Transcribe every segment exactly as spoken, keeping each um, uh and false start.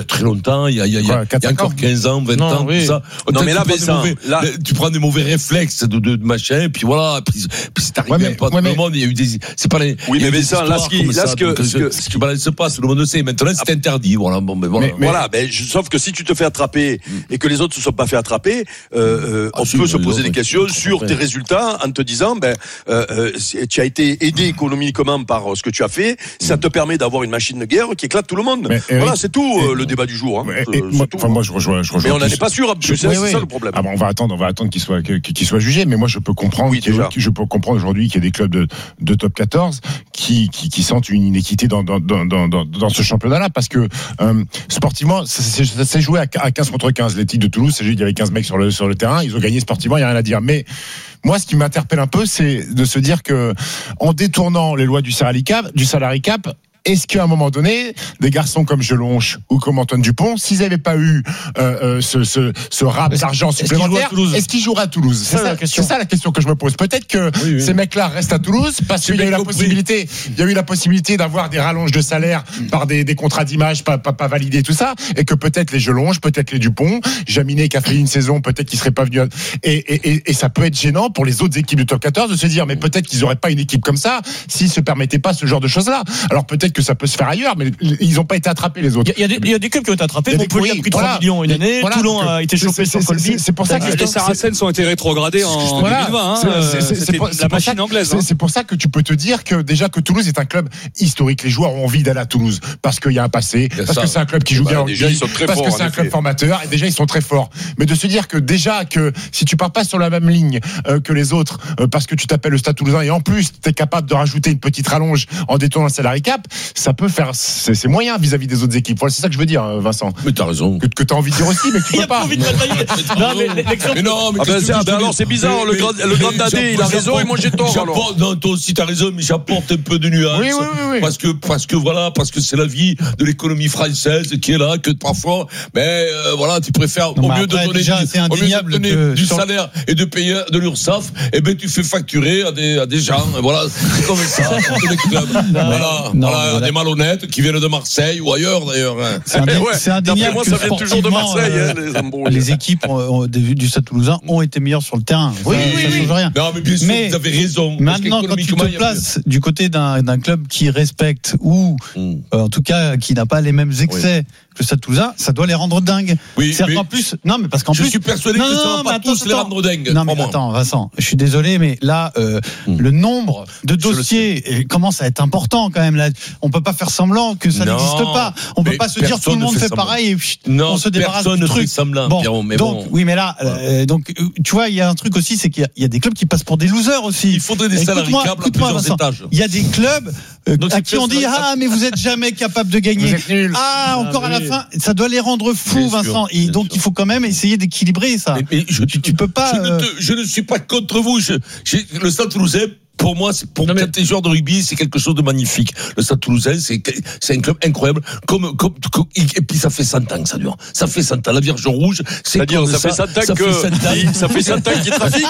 a très longtemps, il y a, il y a, il y a, il y a encore quinze ans, vingt non, ans, oui. tout ça. Non, Peut-être mais là, Vincent, mauvais, là... tu prends des mauvais réflexes de, de, de machin, et puis voilà, puis, puis c'est arrivé ouais, mais, pas tout ouais, le monde, il y a eu des, c'est pas les, oui, mais Vincent, là, ce qui, là, ce que, ce que, ce qui balance pas, tout le monde le sait. Maintenant, c'est interdit, voilà, bon, mais voilà. Mais, mais, voilà, mais, sauf que si tu te fais attraper, et que les autres se sont pas fait attraper, euh, ah, on si, peut se poser des questions sur tes résultats en te disant, ben, euh, tu as été aidé économiquement par ce que tu as fait, ça te permet d'avoir une machine de guerre qui éclate tout le monde. Mais, voilà, Eric, c'est tout et, le débat du jour. Hein. Et, et, moi, tout, enfin, moi, je rejoins, je rejoins. Mais on n'en est pas sûr. Je, c'est oui, oui. ça le problème. Ah bon, on va attendre, on va attendre qu'il soit, qu'il soit jugé. Mais moi, je peux comprendre, oui, qu'il, je peux comprendre aujourd'hui qu'il y a des clubs de, de top quatorze qui, qui, qui sentent une inéquité dans, dans, dans, dans, dans, dans ce championnat-là, parce que euh, sportivement, ça, ça s'est joué à, à quinze contre quinze. Les Tigres de Toulouse, c'est juste, il y avait quinze mecs sur le sur le terrain, ils ont gagné sportivement, il y a rien à dire. Mais moi, ce qui m'interpelle un peu, c'est de se dire que, en détournant les lois du salary cap, du salary cap, est-ce qu'à un moment donné, des garçons comme Jelonche ou comme Antoine Dupont, s'ils n'avaient pas eu euh, euh, ce, ce, ce rap d'argent supplémentaire, est-ce qu'ils joueraient à Toulouse ? C'est, c'est, ça, la question. c'est ça la question que je me pose. Peut-être que oui, oui. ces mecs-là restent à Toulouse parce qu'il y a eu la compris. possibilité, il y a eu la possibilité d'avoir des rallonges de salaire par des, des contrats d'image pas, pas, pas validés, tout ça, et que peut-être les Jelonche, peut-être les Dupont, Jaminet qui a fait une saison, peut-être qu'ils seraient pas venus. À... Et, et, et, et ça peut être gênant pour les autres équipes du top quatorze de se dire, mais peut-être qu'ils n'auraient pas une équipe comme ça s'ils se permettaient pas ce genre de choses-là. Alors peut-être que ça peut se faire ailleurs, mais ils n'ont pas été attrapés les autres. Il y a, il y a des clubs qui ont été attrapés. Montpellier a pris trois voilà. millions une année. Voilà, Toulon que, a été chauffé sur Colby. C'est pour ça que les Saracens ont été rétrogradés en voilà, deux mille vingt. C'est, hein, c'est, c'est, c'est, c'est la machine ça, anglaise. C'est, hein. c'est pour ça que tu peux te dire que déjà que Toulouse est un club historique. Les joueurs ont envie d'aller à Toulouse parce qu'il y a un passé, parce ça. que c'est un club qui joue bah, bien, déjà, ils sont très parce forts, que c'est un club formateur et déjà ils sont très forts. Mais de se dire que déjà que si tu pars pas sur la même ligne euh, que les autres, euh, parce que tu t'appelles le Stade Toulousain et en plus tu es capable de rajouter une petite rallonge en détournant le salary cap, ça peut faire c'est, c'est moyen vis-à-vis des autres équipes. Voilà, c'est ça que je veux dire, Vincent. Mais t'as raison. Que, que t'as envie de dire aussi, mais tu peux pas. Envie de non, mais l'exemple. Mais non, mais ah ben c'est, ben alors c'est bizarre. Mais, le grand, le grand dadé, il a raison et moi j'ai tort. Alors. Non, toi aussi t'as raison, mais j'apporte un peu de nuance. Oui, oui, oui, oui. Parce que, parce que voilà, parce que c'est la vie de l'économie française qui est là, que parfois, mais euh, voilà, tu préfères non, au mieux de donner, déjà, du, au mieux de donner que du salaire et de payer de l'URSSAF, et ben tu fais facturer à des à des gens. Voilà, c'est comme ça. Dans les clubs. Voilà, non, voilà, des malhonnêtes qui viennent de Marseille ou ailleurs d'ailleurs. C'est, indé- ouais. c'est indéniable moi, que ça vient toujours de Marseille. Euh, hein, les, les équipes ont, du, du Stade Toulousain ont été meilleures sur le terrain. Oui, ça, oui, ça oui. change rien. Non, mais bien sûr, mais vous avez raison. Maintenant, quand tu te places du côté d'un, d'un club qui respecte ou, mm. euh, en tout cas, qui n'a pas les mêmes excès. Oui. Que le Stade Toulousain, ça doit les rendre dingues. Oui, c'est qu'en plus, non, mais parce qu'en je plus, je suis persuadé non, que ça va pas attends, tous attends. les rendre dingues. Non, mais attends, Vincent, je suis désolé, mais là, euh, mm. le nombre de dossiers commence à être important quand même. Là, on peut pas faire semblant que ça non, n'existe pas. On peut pas se dire tout le monde fait semblant. pareil et pff, non, on se débarrasse du truc. Semblant, bon, Pierrot, mais donc, bon. oui, mais là, euh, donc, tu vois, il y a un truc aussi, c'est qu'il y a, il y a des clubs qui passent pour des losers aussi. Il faudrait des salariés câbles à plusieurs étages. Il y a des clubs euh, à qui on dit ah mais vous êtes jamais capable de gagner. Ah encore à la fin, ça doit les rendre fous, bien Vincent. Sûr, et donc sûr. il faut quand même essayer d'équilibrer ça. Mais, mais je, tu, tu peux pas. Je, euh... ne te, je ne suis pas contre vous. Je, le Stade Toulousain. Pour moi, c'est pour quand t'es joueur de rugby, c'est quelque chose de magnifique. Le Stade Toulousain, c'est c'est un club incroyable. Comme comme, comme et puis ça fait cent ans que ça dure. Ça fait cent ans. La Vierge Rouge, c'est C'est-à-dire, comme ça, ça fait cent ans ça que fait cent ans. ça fait cent ans qu'il trafique.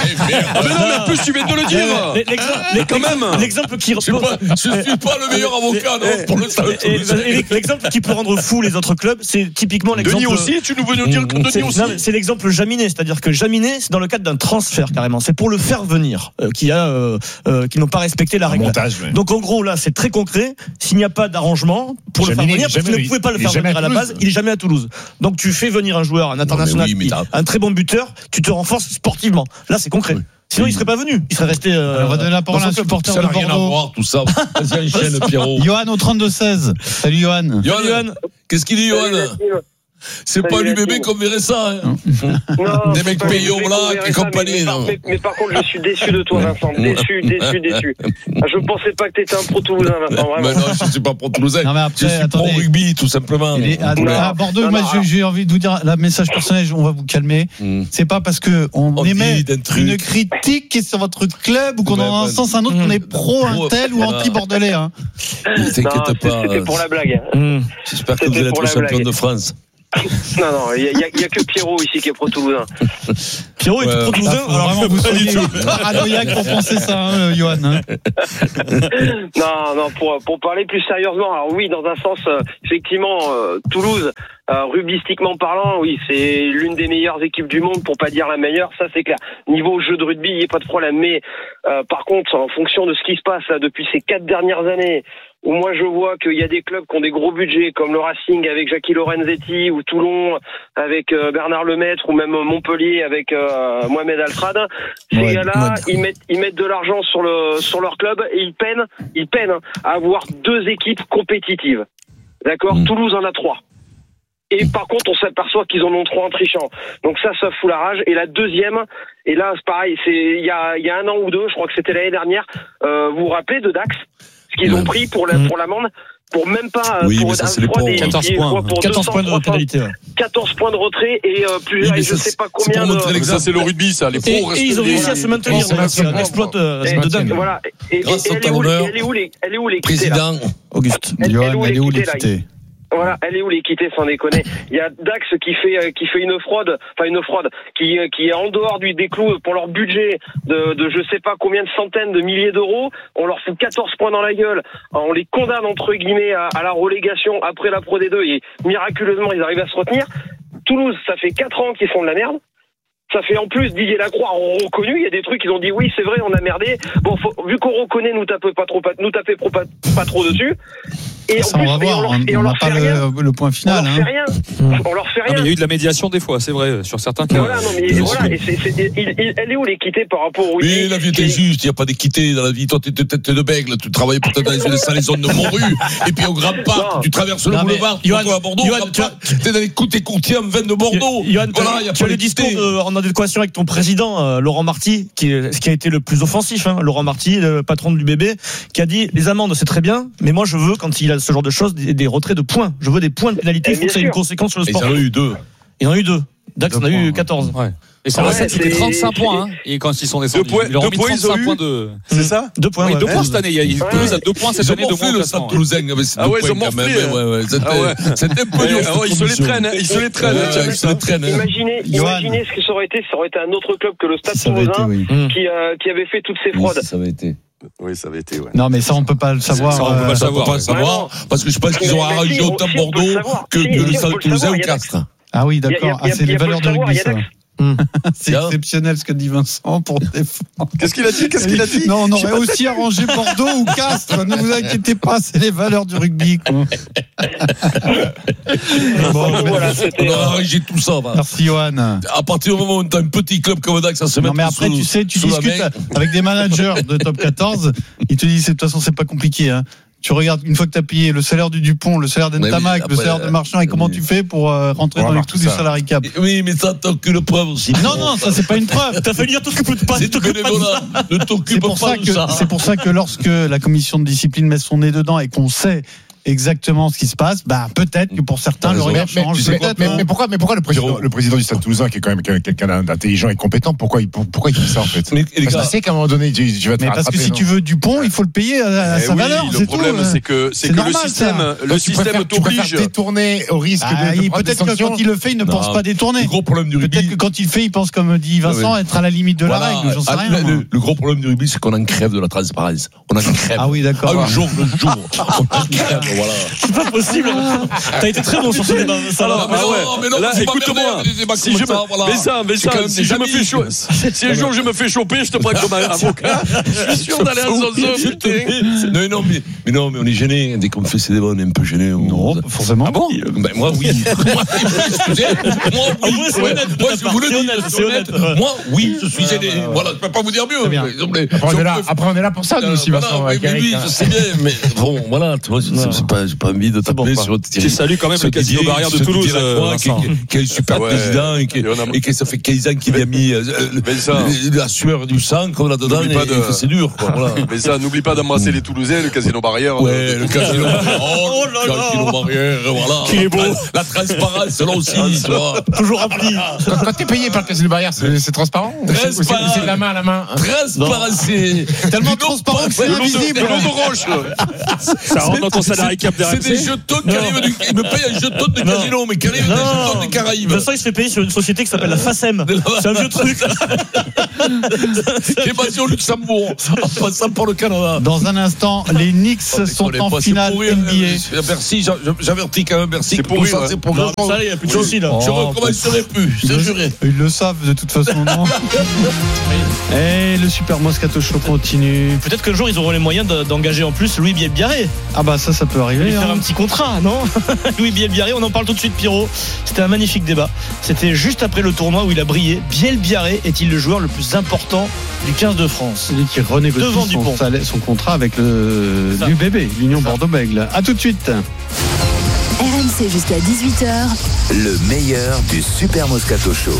Ah mais non, mais en plus tu viens de le dire. Mais quand même. L'exemple qui je suis pas, je suis pas le meilleur avocat non, pour le Stade Toulousain. L'exemple qui peut rendre fou les autres clubs, c'est typiquement l'exemple. Denis aussi, tu nous veux nous dire que Denis aussi. C'est l'exemple Jaminet, c'est-à-dire que Jaminet, c'est dans le cadre d'un transfert carrément. C'est pour le faire venir, qui a qui n'ont pas respecté la règle. Montage, oui. Donc en gros là c'est très concret. S'il n'y a pas d'arrangement pour jamais, le faire venir, parce que vous ne pouvez pas le faire venir à, à la base, il est jamais à Toulouse. Donc tu fais venir un joueur, un international, oui, un très bon buteur, tu te renforces sportivement. Là c'est concret. Oui. Sinon oui. il serait pas venu, il serait resté. Euh, Alors, on va donner la parole à un supporter de Bordeaux. Ça n'a rien à voir tout ça. Vas-y enchaîne Pierrot. Johan au trente-deux seize. Salut Johan. Johan. Qu'est-ce qu'il dit Johan? C'est pas l'U B B qu'on verrait ça, hein. Non, des mecs payés au black et compagnie. Mais, mais, mais, mais par contre, je suis déçu de toi, Vincent. Déçu, déçu, déçu. Je pensais pas que t'étais un pro-toulousain, Vincent. Vraiment. Mais non, je suis pas pro-toulousain. Non, mais après, je suis attendez. pro-rugby, tout simplement. À, à Bordeaux, non, moi, non, j'ai envie de vous dire, la message personnel, on va vous calmer. Mm. C'est pas parce que on, on émet une critique qui est sur votre club ou qu'on en a un sens un autre, qu'on est pro un tel ou anti-bordelais, hein. Ne t'inquiète pas. C'était pour la blague. J'espère que vous allez être champion de France. Non, non, il n'y a, a, a que Pierrot ici qui est pro-toulousain. Pierrot est ouais, pro-toulousain. Alors vraiment, vous soyez paranoïaque pour penser ça, hein, Johan. Hein. Non, non, pour, pour parler plus sérieusement, alors oui, dans un sens, euh, effectivement, euh, Toulouse, euh, rugbystiquement parlant, oui, c'est l'une des meilleures équipes du monde, pour pas dire la meilleure, ça c'est clair. Niveau jeu de rugby, il n'y a pas de problème. Mais euh, par contre, en fonction de ce qui se passe là, depuis ces quatre dernières années, où moi je vois qu'il y a des clubs qui ont des gros budgets, comme le Racing avec Jackie Lorenzetti, ou Toulon avec euh, Bernard Lemaître, ou même Montpellier avec euh, Mohamed Altrad. Ces ouais, gars-là, ouais. ils mettent ils mettent de l'argent sur le sur leur club et ils peinent ils peinent à avoir deux équipes compétitives. D'accord, mmh. Toulouse en a trois. Et par contre, on s'aperçoit qu'ils en ont trois en trichant. Donc ça, ça fout la rage. Et la deuxième, et là, c'est pareil, c'est il y a il y a un an ou deux, je crois que c'était l'année dernière. Euh, vous vous rappelez de Dax? Ce qu'ils ouais. ont pris pour la, pour l'amende, pour même pas oui, pour mais ça, c'est les points, quatorze points, pour quatorze deux cents, points de pénalité. Ouais. quatorze points de retrait et euh, plus oui, je sais pas combien de. Ça c'est le rugby, ça. Les pros et, et ils ont réussi à se maintenir. C'est un exploit de dingue. Voilà. Et elle est où elle est où l'équité président Auguste. Johan, elle est où l'équité? Voilà, elle est où l'équité, sans déconner. Il y a Dax qui fait qui fait une fraude, enfin une fraude, qui qui est en dehors du des clous pour leur budget de de je sais pas combien de centaines de milliers d'euros. On leur fout quatorze points dans la gueule, on les condamne entre guillemets à, à la relégation après la Pro D deux et miraculeusement ils arrivent à se retenir. Toulouse, ça fait quatre ans qu'ils font de la merde. Ça fait en plus Didier Lacroix ont reconnu, il y a des trucs ils ont dit oui c'est vrai on a merdé. Bon faut, vu qu'on reconnaît nous tapez pas trop pas, nous tapez pas, pas trop dessus. Et ça en plus, on va voir, on, on, on n'a pas le, le point final. On leur hein. fait rien. On leur fait rien. Ah, il y a eu de la médiation des fois, c'est vrai, sur certains cas. Voilà, non, mais voilà, et c'est, c'est, il, il, elle est où l'équité par rapport au. Mais la vie était juste, il n'y a pas d'équité dans la vie. Toi, tu es tête de bègle, tu travailles peut-être dans les salles de Montru, et puis au Grand Parc, tu traverses le boulevard, tu vas à Bordeaux, tu es dans les côtés courtiers en veine de Bordeaux. Voilà, il y a pas de discours en adéquation avec ton président, Laurent Marty, qui a été le plus offensif. Laurent Marty, le patron du B B, qui a dit les amendes, c'est très bien, mais moi je veux, quand il a ce genre de choses, des retraits de points. Je veux des points de pénalité. Il faut que ça ait une conséquence sur le sport. Ils en ont eu deux. Ils en ont eu deux. Dax en a eu quatorze. Ouais. Et sur la scène, c'était trente-cinq points. Hein. Et quand ils sont descendus, deux points, ils leur ont deux mis trente-cinq points de. C'est ça? Deux points. Oui, ouais. deux points cette année. Il y a eu Toulouse à deux points cette année de moins le Stade Toulousain. Ah ouais, ils ont morflé. Ouais, ouais. C'était un peu dur. Ils se les traînent. Ils se les traînent. Ils se les traînent. Imaginez, imaginez ce que ça aurait été. Ça aurait été un autre club que le Stade Toulousain qui qui avait fait toutes ces fraudes. Ça avait été. Oui, ça avait été, ouais. Non, mais ça, on peut pas le savoir. Ça, on peut pas le savoir. Pas le savoir parce que je pense qu'ils ont arrangé autant Bordeaux que le Stade Toulousain ou Castres. Ah oui, d'accord. Ah, c'est les valeurs de rugby, ça. C'est exceptionnel ce que dit Vincent pour défendre. Qu'est-ce qu'il a dit? Qu'est-ce qu'il a dit? Non, on aurait aussi arrangé Bordeaux ou Castres. Ne vous inquiétez pas, c'est les valeurs du rugby. Quoi. Bon, voilà, on aurait arrangé tout ça. Va. Merci Johan. À partir du moment où tu as un petit club comme Dax, ça se met. Non, mais après, tu sais, tu discutes avec des managers de top quatorze. Ils te disent, de toute façon, c'est pas compliqué. Hein. Tu regardes, une fois que tu as payé le salaire du Dupont, le salaire d'Entamac, oui, le salaire de Marchand, et comment oui. tu fais pour euh, rentrer dans les clous du salarié cap? Oui, mais ça t'occupe une preuve aussi. Non, non, ça c'est pas une preuve. T'as fait dire t'occupes pas, c'est t'occupes pas de ça. Ne t'occupe pas ça de que, ça. C'est pour ça que lorsque la commission de discipline met son nez dedans et qu'on sait exactement ce qui se passe, bah peut-être que pour certains le regard change. Mais, mais, mais pourquoi, mais pourquoi le président, le président du Stade Toulousain, qui est quand même quelqu'un d'intelligent et compétent, pourquoi il, pourquoi il fait ça en fait? Mais, parce qu'il sait qu'à un moment donné, tu, tu vas te mais parce que si tu veux Dupont, il faut le payer à, à sa oui, valeur. Le problème, tout. c'est que c'est, c'est que normal, le système, ça. tu le système t'oblige. Détourner au risque ah, de. de peut-être que quand il le fait, il ne non, pense pas détourner. Le gros problème du rugby. Peut-être que quand il le fait, il pense, comme dit Vincent, ouais. être à la limite de voilà. la règle. J'en sais ah, rien. Le, le gros problème du rugby, c'est qu'on en crève de la transparence. On en crève. Ah oui, d'accord. Ah, le jour, le jour. On en crève, voilà. C'est pas possible. T'as été très bon sur ce débat. Alors, mais non, mais non, là, écoute-moi. Si je me, mais ça, mais ça, si je me fais choper, si un jour je me fais choper, je te prends comme un avocat. Je suis sûr d'aller à Zonzo. Non, non, mais, mais non, mais on est gêné. Dès qu'on fait ces débats, on est un peu gêné. Non, forcément. Ah bon? Ben, moi, oui. Moi, excusez. Moi, oui. Moi, je vous le dis, c'est honnête. Moi, oui, je suis gêné. Voilà, je peux pas vous dire mieux. Après, on est là pour ça, nous aussi, Vincent. Oui, je sais bien, mais bon, voilà, j'ai pas envie de taper sur. Tu salues quand même le casino barrière de Toulouse, qui est un super président et qui ça fait quinze ans qu'il a mis la sueur du sang comme là-dedans. C'est dur, quoi. Mais ça, n'oublie pas d'embrasser les Toulousains, le casino barrière. Ouais, le casino barrière, voilà. Qui est beau. La transparence, là aussi, tu vois. Toujours rempli. Quand t'es payé par le casino barrière, c'est transparent? C'est de la main à la main. Transparent, c'est tellement transparent que c'est invisible. De l'eau de roche. Ça rentre dans ton salaire. c'est des jetons qui arrivent du, il me paye un jeton de casino, mais qui arrive des jetons des Caraïbes. Vincent, il se fait payer sur une société qui s'appelle la FACEM. C'est un vieux truc. Qui est basé au Luxembourg, en passant par le Canada. Dans un instant, les Knicks oh, sont en pas, finale N B A. Merci, j'avertis quand même, merci. C'est pour ça, c'est pour moi. Ça, il n'y a plus de soucis là. Je recommencerai plus, c'est juré. Ils le savent de toute façon, non? Et le Super Moscato Show continue. Peut-être qu'un jour, ils auront les moyens d'engager en plus Louis Bielbiarré. Ah bah ça, ça peut arriver. Faire hein. un petit contrat, non? Louis Bielbiarré, on en parle tout de suite, Pierrot. C'était un magnifique débat. C'était juste après le tournoi où il a brillé. Bielbiarré est-il le joueur le plus important du quinze de France? Celui qui renégocie son, salaire, son contrat avec le l'U B B, l'Union Bordeaux-Bègles. A tout de suite. R M C jusqu'à dix-huit heures. Le meilleur du Super Moscato Show.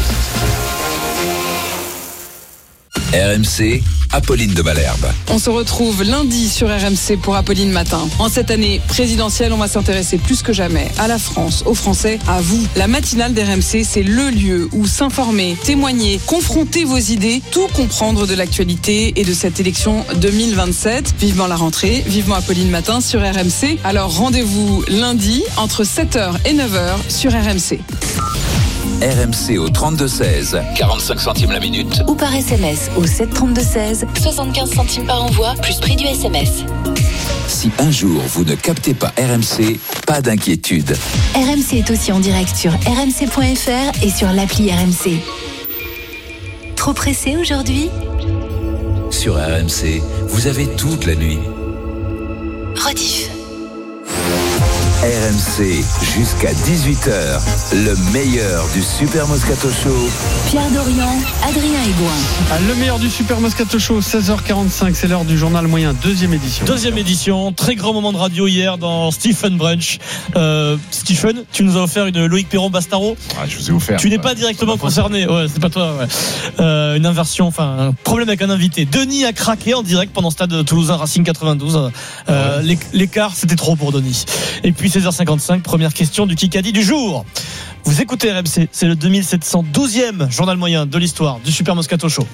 R M C, Apolline de Malherbe. On se retrouve lundi sur R M C pour Apolline Matin. En cette année présidentielle, on va s'intéresser plus que jamais à la France, aux Français, à vous. La matinale d'R M C, c'est le lieu où s'informer, témoigner, confronter vos idées, tout comprendre de l'actualité et de cette élection deux mille vingt-sept. Vivement la rentrée, vivement Apolline Matin sur R M C. Alors rendez-vous lundi entre sept heures et neuf heures sur R M C. R M C au trente-deux seize, quarante-cinq centimes la minute. Ou par S M S au sept trente-deux seize, soixante-quinze centimes par envoi, plus prix du S M S. Si un jour vous ne captez pas R M C, pas d'inquiétude. R M C est aussi en direct sur r m c point f r et sur l'appli R M C. Trop pressé aujourd'hui? Sur R M C, vous avez toute la nuit. Rediff. R M C jusqu'à dix-huit heures, le meilleur du Super Moscato Show. Pierre Dorian, Adrien Aigouin. Le meilleur du Super Moscato Show, seize heures quarante-cinq, c'est l'heure du journal moyen, deuxième édition. Deuxième édition, très grand moment de radio hier dans Stephen Brunch. Euh, Stephen, tu nous as offert une Loïc Perron-Bastaro. Ah, je vous ai offert. Tu n'es pas directement concerné, ouais, c'est pas toi. Ouais. Euh, une inversion, enfin un problème avec un invité. Denis a craqué en direct pendant Stade Toulousain Racing quatre-vingt-douze. Euh, ouais. L'écart, c'était trop pour Denis. Et puis seize heures cinquante-cinq, première question du Kikadi du jour. Vous écoutez R M C, c'est le deux mille sept cent douzième journal moyen de l'histoire du Super Moscato Show.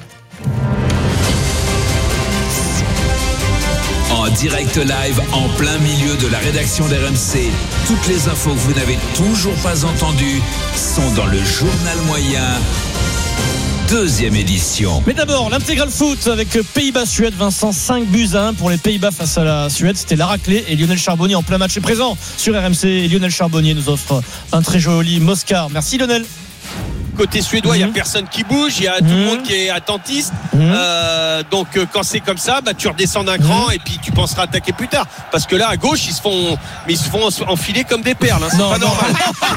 En direct live, en plein milieu de la rédaction d'R M C, toutes les infos que vous n'avez toujours pas entendues sont dans le journal moyen. Deuxième édition. Mais d'abord, l'intégral foot avec Pays-Bas-Suède. Vincent, cinq buts à un pour les Pays-Bas face à la Suède. C'était la raclée et Lionel Charbonnier en plein match est présent sur R M C. Et Lionel Charbonnier nous offre un très joli Moscar. Merci Lionel. Côté suédois, il mmh. n'y a personne qui bouge, il y a tout mmh. le monde qui est attentiste. Mmh. Euh, donc quand c'est comme ça, bah, tu redescends d'un cran mmh. et puis tu penseras attaquer plus tard. Parce que là, à gauche, ils se font, mais ils se font enfiler comme des perles. Hein, c'est non, pas non. normal.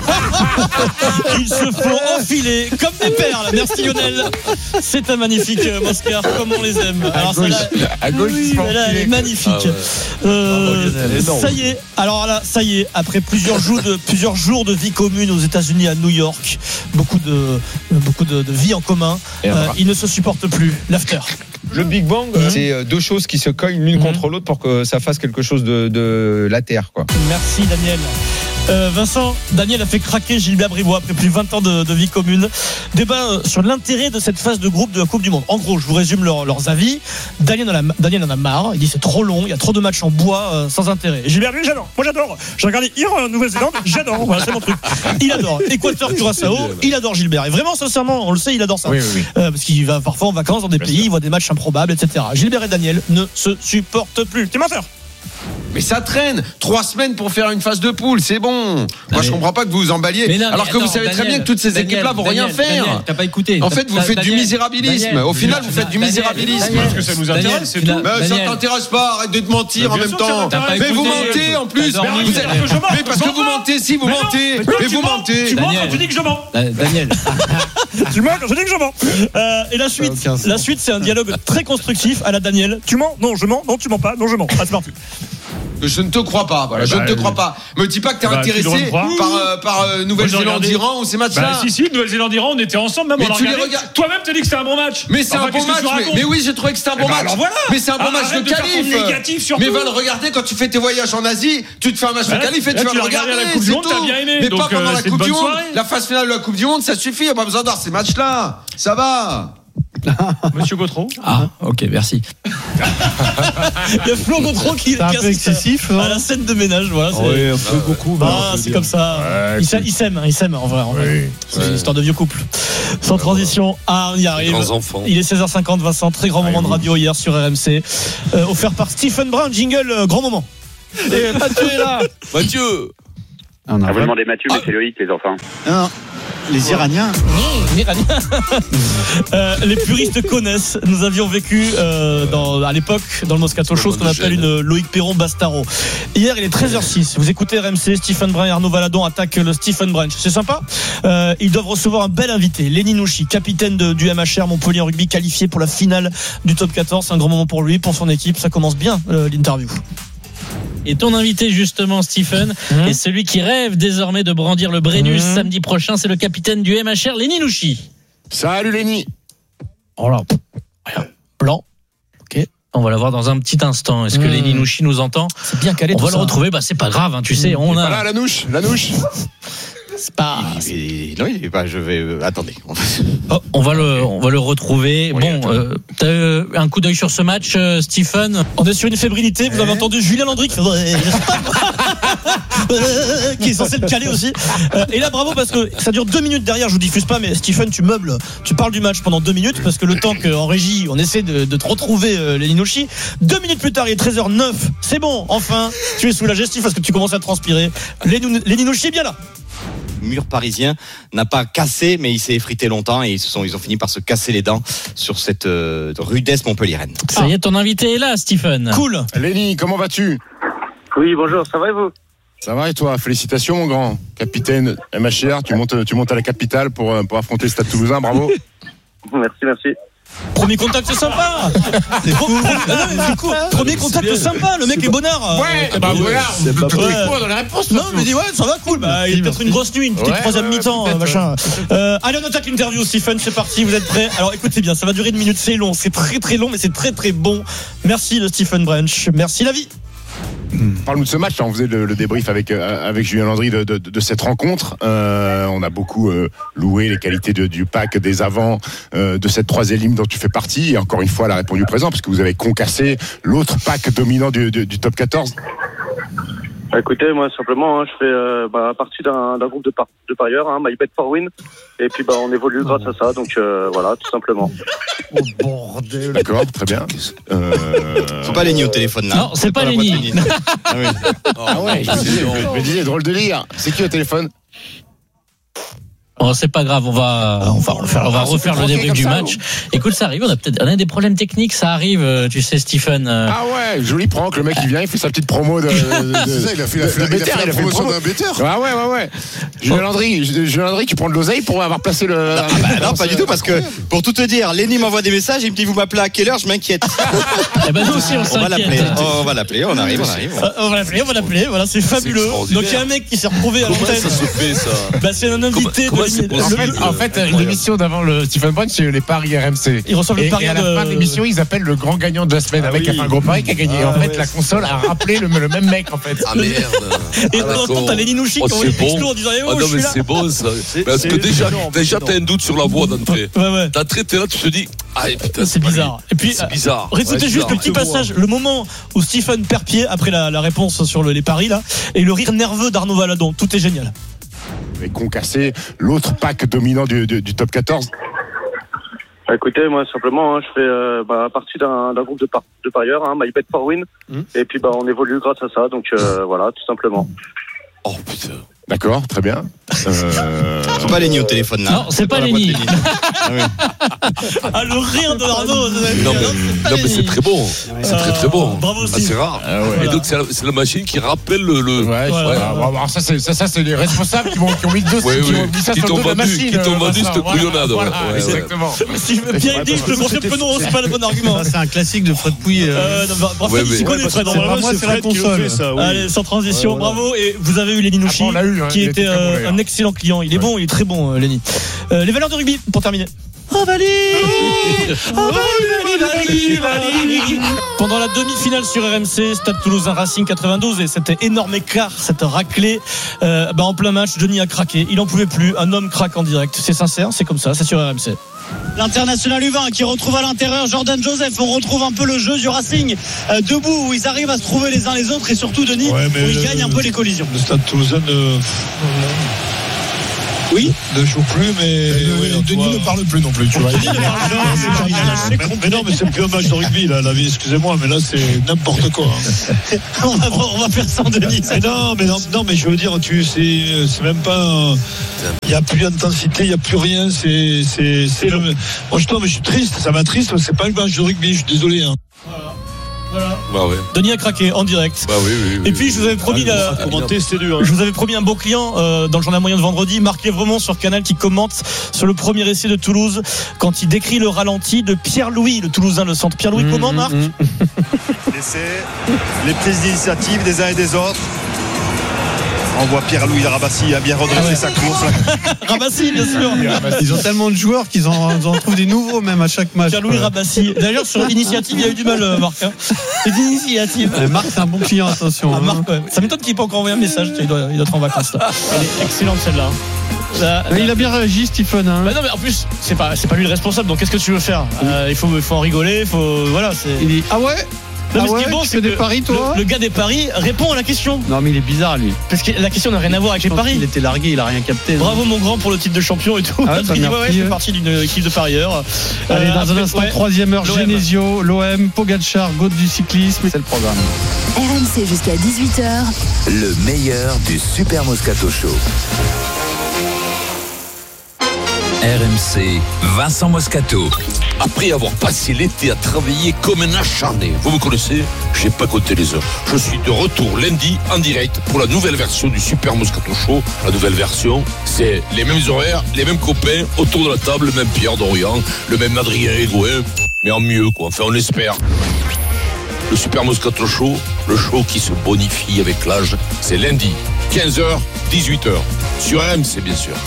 Ils se font enfiler comme des perles. Merci Lionel. C'est un magnifique Moscar, comme on les aime. Alors, à gauche, là, à gauche oui, là, elle est magnifique. Ah ouais. euh, oh, ça y est. Alors là, ça y est. Après plusieurs jours de plusieurs jours de vie commune aux États-Unis, à New York, beaucoup de beaucoup de, de vie en commun, euh, ils ne se supportent plus. L'after. Le Big Bang, mmh. c'est deux choses qui se cognent l'une mmh. contre l'autre pour que ça fasse quelque chose de, de la Terre, quoi. Merci Daniel. Euh, Vincent, Daniel a fait craquer Gilbert Bribois après plus de vingt ans de, de vie commune. Débat sur l'intérêt de cette phase de groupe de la Coupe du Monde. En gros, je vous résume leur, leurs avis. Daniel en, a, Daniel en a marre. Il dit c'est trop long, il y a trop de matchs en bois euh, sans intérêt. Et Gilbert, lui, j'adore. Moi, j'adore. J'ai regardé hier en Nouvelle-Zélande, j'adore. Voilà, c'est mon truc. Il adore. Équateur, Curaçao, il adore Gilbert. Et vraiment, sincèrement, on le sait, il adore ça. Oui, oui, oui. Euh, parce qu'il va parfois en vacances dans des Bien pays, sûr. Il voit des matchs improbables, et cetera. Gilbert et Daniel ne se supportent plus. T'es menteur. Mais ça traîne. Trois semaines pour faire une phase de poule, c'est bon. Moi, mais... je comprends pas que vous vous emballiez. Non, alors que attends, vous savez Daniel, très bien que toutes ces Daniel, équipes-là vont Daniel, rien faire. Daniel, t'as pas écouté. En fait, vous faites Daniel, du misérabilisme. Daniel, Au final, vous faites du misérabilisme. Parce que ça nous intéresse, c'est tout. Ça t'intéresse pas. Arrête de te mentir en même temps. Mais vous mentez en plus. Mais parce que vous mentez, si vous mentez. Mais vous mentez. Tu mens quand tu dis que je mens. Daniel. Tu mens quand je dis que je mens. Et la suite, la suite, c'est un dialogue très constructif à la Daniel. Tu mens? Non, je mens. Non, tu mens pas. Non, je mens. Ah, c'est parti. Je ne te crois pas, voilà. Je bah, ne te crois pas. Me dis pas que t'es bah, intéressé par, euh, par euh, Nouvelle-Zélande-Iran ou ces matchs-là. Bah, si, si, Nouvelle-Zélande-Iran, on était ensemble, même mais on tu les regardes. Toi-même, t'as dit que c'était un bon match. Mais c'est enfin, un bon match. Mais, mais oui, j'ai trouvé que c'était un bon match. Bah, voilà. Mais c'est un bon ah, match de, de qualif. Mais va le regarder quand tu fais tes voyages en Asie. Tu te fais un match de qualif et tu vas le regarder. C'est tout. Mais pas pendant la Coupe du Monde. La phase finale de la Coupe du Monde, ça suffit. On n'a pas besoin d'avoir ces matchs-là. Ça va. Monsieur Gautreau. Ah, ok, merci. Il y a Flo Gautreau qui est un peu excessif à la scène de ménage. Voilà, c'est oui, un peu beaucoup. Ah, c'est comme ça. Ouais, il, il s'aime, il s'aime en vrai. En vrai. Oui, c'est ouais. une histoire de vieux couple. Sans transition, ah, on y arrive. Il est seize heures cinquante, Vincent. Très grand moment de radio hier sur R M C. Euh, offert par Stephen Brun, jingle, euh, grand moment. Et Mathieu est là. Mathieu. Ah, vous demandez Mathieu, mais c'est Loïc, les enfants. Non. Les Iraniens. Les Iraniens. euh, les puristes connaissent. Nous avions vécu euh, dans, à l'époque dans le Moscato Show ce qu'on appelle une Loïc Perron Bastaro. Hier, il est treize heures six. Vous écoutez R M C, Stephen Brun et Arnaud Valadon attaquent le Stephen Brunch. C'est sympa. Euh, ils doivent recevoir un bel invité, Lenny Nouchi, capitaine de, du M H R Montpellier en rugby, qualifié pour la finale du top quatorze. C'est un grand moment pour lui, pour son équipe. Ça commence bien euh, l'interview. Et ton invité justement, Stephen, mmh. est celui qui rêve désormais de brandir le Brennus mmh. samedi prochain. C'est le capitaine du M H R, Lenny Nouchi. Salut Lenny. Oh là, blanc. Ok. On va la voir dans un petit instant. Est-ce que mmh. Lenny Nouchi nous entend? C'est bien calé. On tout va ça. le retrouver. Bah c'est pas grave, hein, tu sais. On il est a. Pas là, la nouche, la nouche. C'est pas. Il, il, non, il est pas. Je vais. Euh, attendez. Oh, on va le, on va le retrouver. Oui, bon, euh, t'as euh, un coup d'œil sur ce match, euh, Stephen. On est sur une fébrilité. Vous avez entendu Julien Landry qui, qui est censé le caler aussi. Et là, bravo parce que ça dure deux minutes derrière. Je vous diffuse pas, mais Stephen, tu meubles, tu parles du match pendant deux minutes parce que le temps qu'en régie, on essaie de, de te retrouver euh, Lenny Nouchi. Deux minutes plus tard, il est treize heures neuf. C'est bon, enfin, tu es soulagé, Steve, parce que tu commences à transpirer. Lenny Nouchi est bien là. Mur parisien n'a pas cassé, mais il s'est effrité longtemps et ils, se sont, ils ont fini par se casser les dents sur cette euh, rudesse montpelliéraine. Ça y est, ton invité est là, Stephen. Cool. Lenny, comment vas-tu? Oui, bonjour, ça va et vous? Ça va et toi? Félicitations mon grand capitaine M H R, tu montes, tu montes à la capitale pour, pour affronter le Stade Toulousain, bravo. Merci, merci. Premier contact sympa. C'est cool. Ah non, c'est cool. Premier contact sympa. Le mec est bonnard. Ouais. Bah bonnard. C'est pas quoi dans la réponse. Non, mais dis ouais, ça va cool. Bah, il y a peut-être une grosse nuit, une petite ouais, troisième ouais, mi-temps, machin. Euh, allez, on attaque l'interview. Stephen, c'est parti. Vous êtes prêts? Alors, écoutez bien, ça va durer une minute. C'est long, c'est très très long, mais c'est très très bon. Merci le Stephen Brunch. Merci la vie. Parle-nous de ce match. On faisait le, le débrief avec euh, avec Julien Landry de, de, de cette rencontre. Euh, on a beaucoup euh, loué les qualités de, du pack, des avants, euh, de cette troisième ligne dont tu fais partie. Et encore une fois, elle a répondu présent parce que vous avez concassé l'autre pack dominant du, du, du top quatorze. Écoutez, moi simplement, hein, je fais euh, bah, partie d'un, d'un groupe de, par- de parieurs, hein, My Bet for Win, et puis bah on évolue grâce à ça, donc euh, voilà, tout simplement. Oh bordel. D'accord, très bien. Euh... Faut pas Lenny au téléphone là. Non, c'est, c'est pas, pas Lenny. Ah, oui. Ah ouais, je me disais, drôle de lire. C'est qui au téléphone? Oh, c'est pas grave, on va, on va refaire, on va refaire le débrief du match. Ou... Écoute, ça arrive, on a peut-être, on a des problèmes techniques, ça arrive, tu sais, Stephen. Ah ouais, joli prank, le mec il vient, il fait sa petite promo de. de, de c'est ça, il a fait la, de, de, de, de il a fait la promotion d'un better. Ah ouais, ouais, ouais. Julien Landry, Julien Landry, tu prends de l'oseille pour avoir placé le. Non, bah, non pas du tout, parce que pour tout te dire, Lenny m'envoie des messages, il me dit vous m'appelez à quelle heure, je m'inquiète. Eh ben nous aussi on s'inquiète. On va l'appeler, on va l'appeler, on arrive, on arrive. On va l'appeler, on va l'appeler, voilà, c'est fabuleux. Donc il y a un mec qui s'est retrouvé à l'antenne. Comment ça se fait ça? Bah c'est un invité de. En fait, l'émission d'avant le Stephen Brunch, c'est les paris R M C. Ils reçoivent le pari. Et à la fin de l'émission, ils appellent le grand gagnant de la semaine ah avec oui. un gros pari qui a gagné. Ah en fait, ouais. la console a rappelé le, le même mec en fait. Ah merde. Et ah, t'as Lenny Nouchi qui envoie des textos en disant eh oh, ah non mais c'est bon ça. Parce que déjà, déjà t'as un doute sur la voix d'entrée. Ouais ouais. D'entrée t'es là, tu te dis ah putain c'est bizarre. Et puis c'est bizarre. Écoutez juste le petit passage, le moment où Stephen perd pied après la réponse sur les paris là, et le rire nerveux d'Arnaud Valadon. Tout est génial. Et concassé l'autre pack dominant du, du, du top quatorze. Écoutez, moi simplement, hein, je fais euh, bah, partie d'un, d'un groupe de, par- de parieurs, hein, My Bet for Win, mmh. et puis bah on évolue grâce à ça, donc euh, voilà, tout simplement. Oh putain. D'accord, très bien. Euh... C'est pas Lenny au téléphone là. Non, c'est, c'est pas, pas Lenny. Ah, oui. Ah le rire de Arnaud. Non mais, non mais c'est très bon. C'est euh, très très bon. Bravo aussi. Ah, c'est rare. Ah, ouais. Et voilà. Donc c'est la, c'est la machine qui rappelle le. le... Ouais. ouais. ouais. Alors ça c'est ça, ça c'est les responsables qui, vont, qui ont mis deux. Ouais, qui oui. ont mis ça qui sur t'ont le dos de la machine. Qui t'ont vendu cette couillonnade. Voilà, ouais, exactement. Si je veux bien dire, je te confirme que non, c'est pas le bon argument. C'est un classique de Fred Pouilly. Bravo, il s'y connaît Fred. Moi c'est la console. Allez, sans transition, bravo. Et vous avez eu Lenny Nouchi qui était un excellent client. Il est bon, il est très bon, euh, Lenny. Euh, les valeurs de rugby, pour terminer. Ovalie, Ovalie, Ovalie. Pendant la demi-finale sur R M C, Stade Toulousain Racing quatre-vingt-douze, et cet énorme écart, cette raclée, euh, bah en plein match, Denis a craqué. Il en pouvait plus. Un homme craque en direct. C'est sincère, c'est comme ça, c'est sur R M C. L'international U vingt qui retrouve à l'intérieur Jordan Joseph. On retrouve un peu le jeu du Racing euh, debout, où ils arrivent à se trouver les uns les autres, et surtout Denis, ouais, où ils gagnent un peu les collisions. Le Stade Toulousain ne... Oui, ne joue plus, mais le, oui, Denis toi... ne parle plus non plus. Tu vois. mais, mais non, mais c'est plus un match de rugby là, la vie. Excusez-moi, mais là c'est n'importe quoi. Hein. on, va, on va faire sans Denis. Mais non, mais non, non, mais je veux dire, tu, c'est, c'est même pas. Il n'y a plus d'intensité, il n'y a plus rien. C'est, c'est, c'est le. Moi, je, mais je suis triste, ça m'attriste. C'est pas un match de rugby. Je suis désolé. Hein. Voilà. Bah ouais. Denis a craqué en direct. Bah oui, oui, oui, et puis je vous avais promis, ah, la... commenter, c'est dur. Hein. Je vous avais promis un beau client euh, dans le journal moyen de vendredi, Marc Lévremont sur Canal, qui commente sur le premier essai de Toulouse quand il décrit le ralenti de Pierre-Louis, le Toulousain, le centre. Pierre-Louis, mmh, comment, Marc? mmh. L'essai, les prises d'initiative des uns et des autres. On voit Pierre-Louis Rabassi a bien redressé ah ouais. sa course. Rabassi, bien sûr. Ils ont tellement de joueurs qu'ils en, en trouvent des nouveaux même à chaque match. Pierre-Louis Rabassi. D'ailleurs, sur l'initiative, il y a eu du mal, Marc. Hein. C'est l'initiative. Mais Marc, c'est un bon client, attention. Ah, Marc, ouais. Ça m'étonne qu'il n'ait pas encore envoyé un message. Il doit, il doit être en vacances là. Elle est excellente celle-là. Là, là. Il a bien réagi, Stephen. Hein. Bah non, mais en plus, c'est pas, c'est pas lui le responsable. Donc, qu'est-ce que tu veux faire? euh, il, faut, il faut en rigoler. Il faut, voilà, c'est... Il dit, ah ouais. Non, mais ah ouais, ce qui est bon, c'est des que paris, toi le, le gars des paris répond à la question. Non, mais il est bizarre, lui. Parce que la question n'a rien à voir avec je les paris. Il était largué, il a rien capté. Bravo, non. mon grand, pour le titre de champion et tout. Ah ouais, il dit, ouais, ouais, je fais partie d'une équipe de parieurs. Allez, dans euh, un instant, ouais. troisième heure, Genesio, l'O M, Pogacar, Gaud du cyclisme. C'est le programme. R M C jusqu'à dix-huit heures. Le meilleur du Super Moscato Show. R M C, Vincent Moscato. Après avoir passé l'été à travailler comme un acharné, vous me connaissez, j'ai pas compté les heures. Je suis de retour lundi en direct pour la nouvelle version du Super Moscato Show. La nouvelle version, c'est les mêmes horaires, les mêmes copains, autour de la table, le même Pierre Dorian, le même Adrien Egoin, mais en mieux quoi, enfin on espère. Le Super Moscato Show, le show qui se bonifie avec l'âge, c'est lundi, quinze heures, dix-huit heures, sur R M C bien sûr.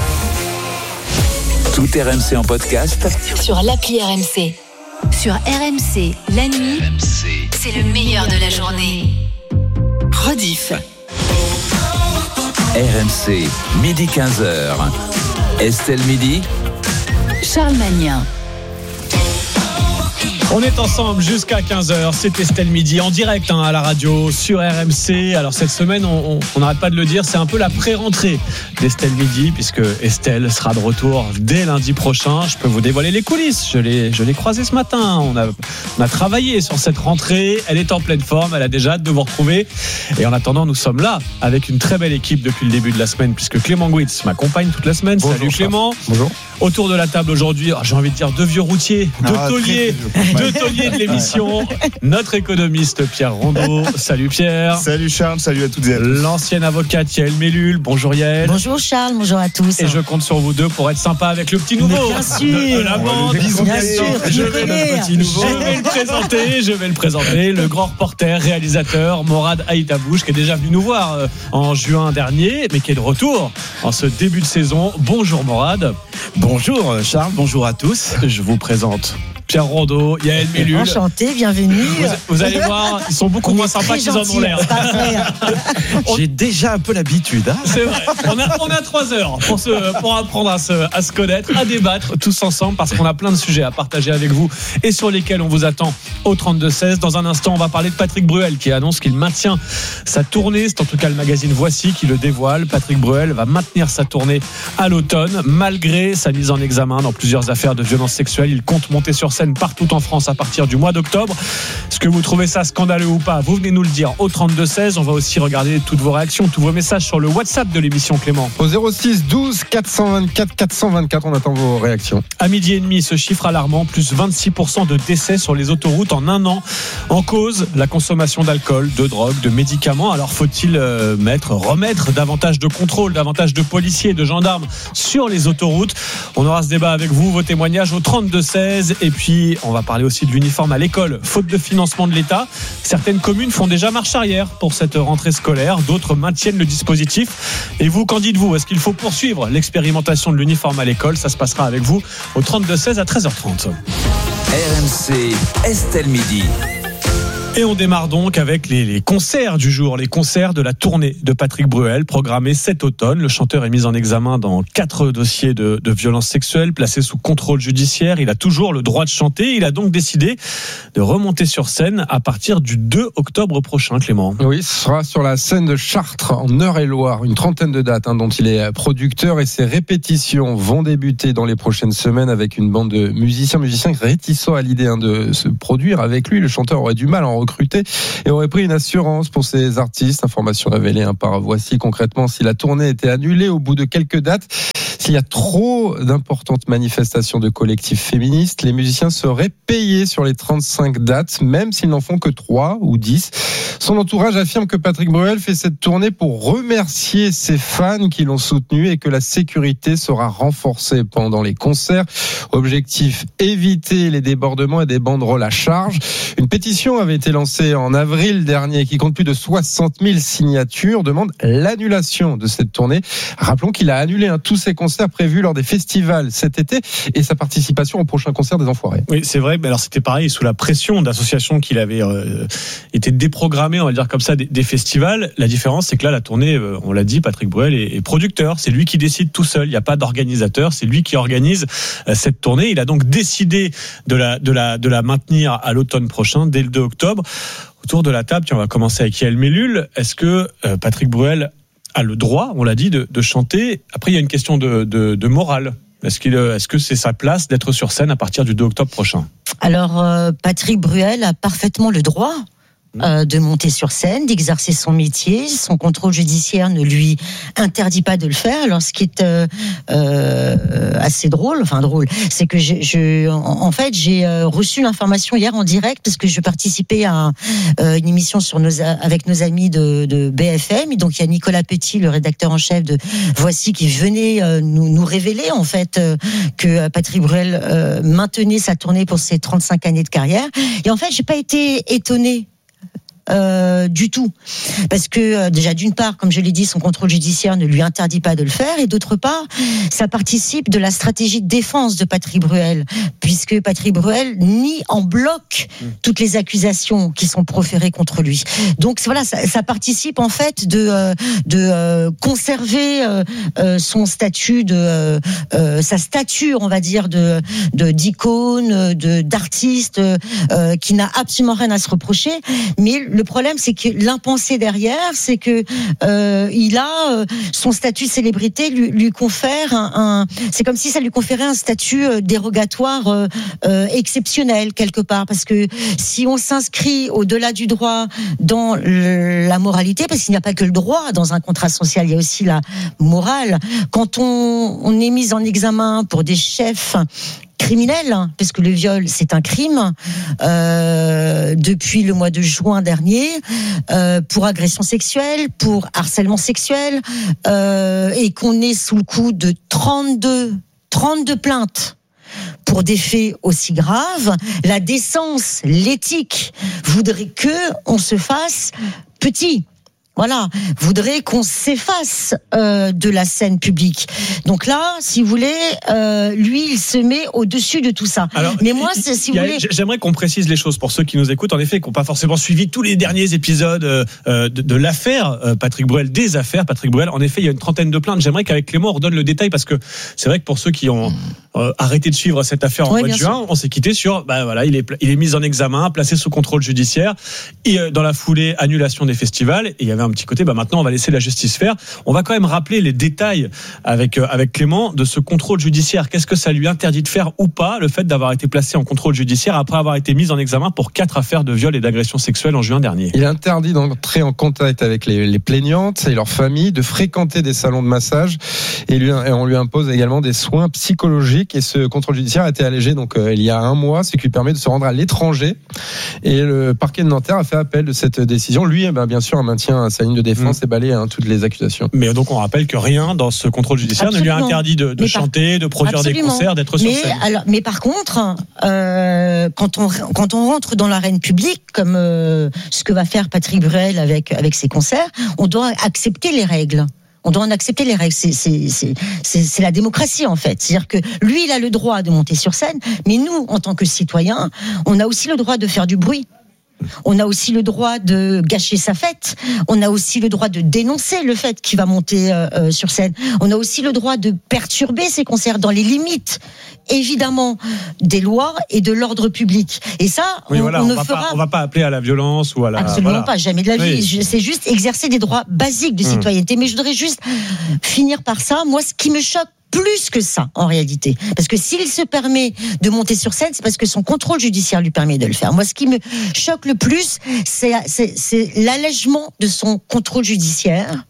Tout R M C en podcast sur l'appli R M C. Sur R M C, la nuit, R M C. C'est le meilleur de la journée. Rediff. R M C, midi quinze heures. Estelle Midi. Charles Magnin. On est ensemble jusqu'à quinze heures, c'est Estelle Midi en direct hein, à la radio sur R M C. Alors cette semaine, on n'arrête pas de le dire, c'est un peu la pré-rentrée d'Estelle Midi puisque Estelle sera de retour dès lundi prochain. Je peux vous dévoiler les coulisses, je l'ai, je l'ai croisée ce matin, on a, on a travaillé sur cette rentrée, elle est en pleine forme, elle a déjà hâte de vous retrouver. Et en attendant, nous sommes là avec une très belle équipe depuis le début de la semaine puisque Clément Gouitz m'accompagne toute la semaine. Bonjour, salut Clément. Bonjour. Autour de la table aujourd'hui, j'ai envie de dire deux vieux routiers, deux ah, tauliers, deux tauliers de l'émission. Notre économiste Pierre Rondeau. Salut Pierre. Salut Charles, salut à toutes et à tous. L'ancienne avocate Yael Mellul. Bonjour Yael. Bonjour Charles, bonjour à tous. Et je compte sur vous deux pour être sympa avec le petit nouveau. Mais bien sûr. De, de la bande. Bien sûr. Je vais le petit nouveau. Je vais le présenter. Je vais le présenter. Le grand reporter, réalisateur Morad Aïtabouche, qui est déjà venu nous voir euh, en juin dernier, mais qui est de retour en ce début de saison. Bonjour Morad. Bonjour Charles, bonjour à tous. Je vous présente Pierre Rondeau, Yael Mellul. Enchanté, bienvenue. Vous, vous allez voir, ils sont beaucoup moins sympas qu'ils en ont l'air. J'ai déjà un peu l'habitude. Hein. C'est vrai. On a, on a trois heures pour, se, pour apprendre à se, à se connaître, à débattre tous ensemble, parce qu'on a plein de sujets à partager avec vous et sur lesquels on vous attend au trente-deux seize. Dans un instant, on va parler de Patrick Bruel qui annonce qu'il maintient sa tournée. C'est en tout cas le magazine Voici qui le dévoile. Patrick Bruel va maintenir sa tournée à l'automne, malgré sa mise en examen dans plusieurs affaires de violences sexuelles. Il compte monter sur scène partout en France à partir du mois d'octobre. Est-ce que vous trouvez ça scandaleux ou pas? Vous venez nous le dire au trente-deux seize. On va aussi regarder toutes vos réactions, tous vos messages sur le WhatsApp de l'émission, Clément. Au zéro six douze quatre cent vingt-quatre quatre cent vingt-quatre, on attend vos réactions. À midi et demi, ce chiffre alarmant, plus vingt-six pour cent de décès sur les autoroutes en un an. En cause, la consommation d'alcool, de drogue, de médicaments. Alors faut-il euh, mettre, remettre davantage de contrôle, davantage de policiers, de gendarmes sur les autoroutes? On aura ce débat avec vous, vos témoignages au trente-deux seize. Et puis puis, on va parler aussi de l'uniforme à l'école. Faute de financement de l'État, certaines communes font déjà marche arrière pour cette rentrée scolaire. D'autres maintiennent le dispositif. Et vous, qu'en dites-vous ? Est-ce qu'il faut poursuivre l'expérimentation de l'uniforme à l'école ? Ça se passera avec vous au trente-deux seize à treize heures trente. R M C, Estelle Midi. Et on démarre donc avec les, les concerts du jour, les concerts de la tournée de Patrick Bruel, programmés cet automne. Le chanteur est mis en examen dans quatre dossiers de, de violences sexuelles, placé sous contrôle judiciaire. Il a toujours le droit de chanter. Il a donc décidé de remonter sur scène à partir du deux octobre prochain, Clément. Oui, ce sera sur la scène de Chartres, en Eure-et-Loire. Une trentaine de dates hein, dont il est producteur, et ses répétitions vont débuter dans les prochaines semaines avec une bande de musiciens, musiciens réticents à l'idée hein, de se produire avec lui. Le chanteur aurait du mal à en recruté et aurait pris une assurance pour ses artistes. Information révélée hein, par Voici. Concrètement, si la tournée était annulée au bout de quelques dates, s'il y a trop d'importantes manifestations de collectifs féministes, les musiciens seraient payés sur les trente-cinq dates, même s'ils n'en font que trois ou dix. Son entourage affirme que Patrick Bruel fait cette tournée pour remercier ses fans qui l'ont soutenu et que la sécurité sera renforcée pendant les concerts. Objectif, éviter les débordements et des banderoles à charge. Une pétition avait été lancée en avril dernier qui compte plus de soixante mille signatures, demande l'annulation de cette tournée. Rappelons qu'il a annulé hein, tous ses concerts prévus lors des festivals cet été et sa participation au prochain concert des Enfoirés. Oui, c'est vrai, mais alors c'était pareil, sous la pression d'associations qu'il avait euh, été déprogrammé, on va dire comme ça, des, des festivals. La différence, c'est que là, la tournée, euh, on l'a dit, Patrick Bruel est, est producteur. C'est lui qui décide tout seul. Il n'y a pas d'organisateur. C'est lui qui organise euh, cette tournée. Il a donc décidé de la, de la, de la maintenir à l'automne prochain, dès le deux octobre. Autour de la table, tiens, on va commencer avec Yael Mellul. Est-ce que euh, Patrick Bruel a le droit, on l'a dit, de, de chanter? Après, il y a une question de, de, de morale. Est-ce, qu'il, est-ce que c'est sa place d'être sur scène à partir du deux octobre prochain? Alors, euh, Patrick Bruel a parfaitement le droit Euh, de monter sur scène, d'exercer son métier. Son contrôle judiciaire ne lui interdit pas de le faire. Alors, ce qui est euh, euh, assez drôle, enfin drôle, c'est que je, je en, en fait, j'ai reçu l'information hier en direct parce que je participais à euh, une émission sur nos, avec nos amis de, de B F M. Et donc, il y a Nicolas Petit, le rédacteur en chef de Voici, qui venait euh, nous, nous révéler en fait euh, que Patrick Bruel euh, maintenait sa tournée pour ses trente-cinq années de carrière. Et en fait, j'ai pas été étonnée. Euh, du tout, parce que euh, déjà d'une part, comme je l'ai dit, son contrôle judiciaire ne lui interdit pas de le faire, et d'autre part, ça participe de la stratégie de défense de Patrick Bruel, puisque Patrick Bruel nie en bloc toutes les accusations qui sont proférées contre lui. Donc voilà, ça, ça participe en fait de euh, de euh, conserver euh, euh, son statut de euh, euh, sa stature, on va dire, de de d'icône, de d'artiste, euh, qui n'a absolument rien à se reprocher, mais le problème, c'est que l'impensé derrière, c'est que euh, il a euh, son statut de célébrité lui, lui confère un, un. C'est comme si ça lui conférait un statut euh, dérogatoire euh, euh, exceptionnel quelque part, parce que si on s'inscrit au-delà du droit dans le, la moralité, parce qu'il n'y a pas que le droit dans un contrat social, il y a aussi la morale. Quand on, on est mis en examen pour des chefs criminel, parce que le viol c'est un crime, euh, depuis le mois de juin dernier, euh, pour agression sexuelle, pour harcèlement sexuel, euh, et qu'on est sous le coup de trente-deux plaintes pour des faits aussi graves, la décence, l'éthique voudrait que on se fasse petit. Voilà, voudrait qu'on s'efface euh, de la scène publique. Donc là, si vous voulez, euh, lui, il se met au-dessus de tout ça. Alors, mais moi, c'est, si vous a, voulez, j'aimerais qu'on précise les choses pour ceux qui nous écoutent, en effet, qui n'ont pas forcément suivi tous les derniers épisodes euh, de, de l'affaire euh, Patrick Bruel, des affaires Patrick Bruel. En effet, il y a une trentaine de plaintes. J'aimerais qu'avec Clément, on redonne le détail, parce que c'est vrai que pour ceux qui ont euh, arrêté de suivre cette affaire en oui, mois de juin, sûr. On s'est quitté sur, bah voilà, il est, il est mis en examen, placé sous contrôle judiciaire, et euh, dans la foulée, annulation des festivals. Et il y avait un petit côté, bah maintenant, on va laisser la justice faire. On va quand même rappeler les détails avec euh, avec Clément de ce contrôle judiciaire. Qu'est-ce que ça lui interdit de faire ou pas, le fait d'avoir été placé en contrôle judiciaire après avoir été mis en examen pour quatre affaires de viol et d'agression sexuelle en juin dernier? Il est interdit d'entrer en contact avec les, les plaignantes et leurs familles, de fréquenter des salons de massage, et, lui, et on lui impose également des soins psychologiques. Et ce contrôle judiciaire a été allégé donc euh, il y a un mois, ce qui lui permet de se rendre à l'étranger. Et le parquet de Nanterre a fait appel de cette décision. Lui, eh ben, bien sûr, maintient sa sa ligne de défense mmh. et balayer hein, toutes les accusations. Mais donc on rappelle que rien dans ce contrôle judiciaire absolument. ne lui a interdit de, de chanter, par... de produire absolument. des concerts, d'être sur mais, scène. Alors, mais par contre, euh, quand on quand on rentre dans l'arène publique, comme euh, ce que va faire Patrick Bruel avec avec ses concerts, on doit accepter les règles. On doit en accepter les règles. C'est, c'est, c'est, c'est, c'est la démocratie, en fait. C'est-à-dire que lui, il a le droit de monter sur scène, mais nous, en tant que citoyens, on a aussi le droit de faire du bruit. On a aussi le droit de gâcher sa fête. On a aussi le droit de dénoncer le fait qu'il va monter euh, sur scène. On a aussi le droit de perturber ses concerts dans les limites, évidemment, des lois et de l'ordre public. Et ça, oui, on, voilà, on, on ne va fera... Pas, on va pas appeler à la violence ou à la... Absolument voilà. pas, jamais de la vie. Oui. C'est juste exercer des droits basiques de citoyenneté. Mmh. Mais je voudrais juste finir par ça. Moi, ce qui me choque plus que ça, en réalité. Parce que s'il se permet de monter sur scène, c'est parce que son contrôle judiciaire lui permet de le faire. Moi, ce qui me choque le plus, c'est, c'est, c'est l'allègement de son contrôle judiciaire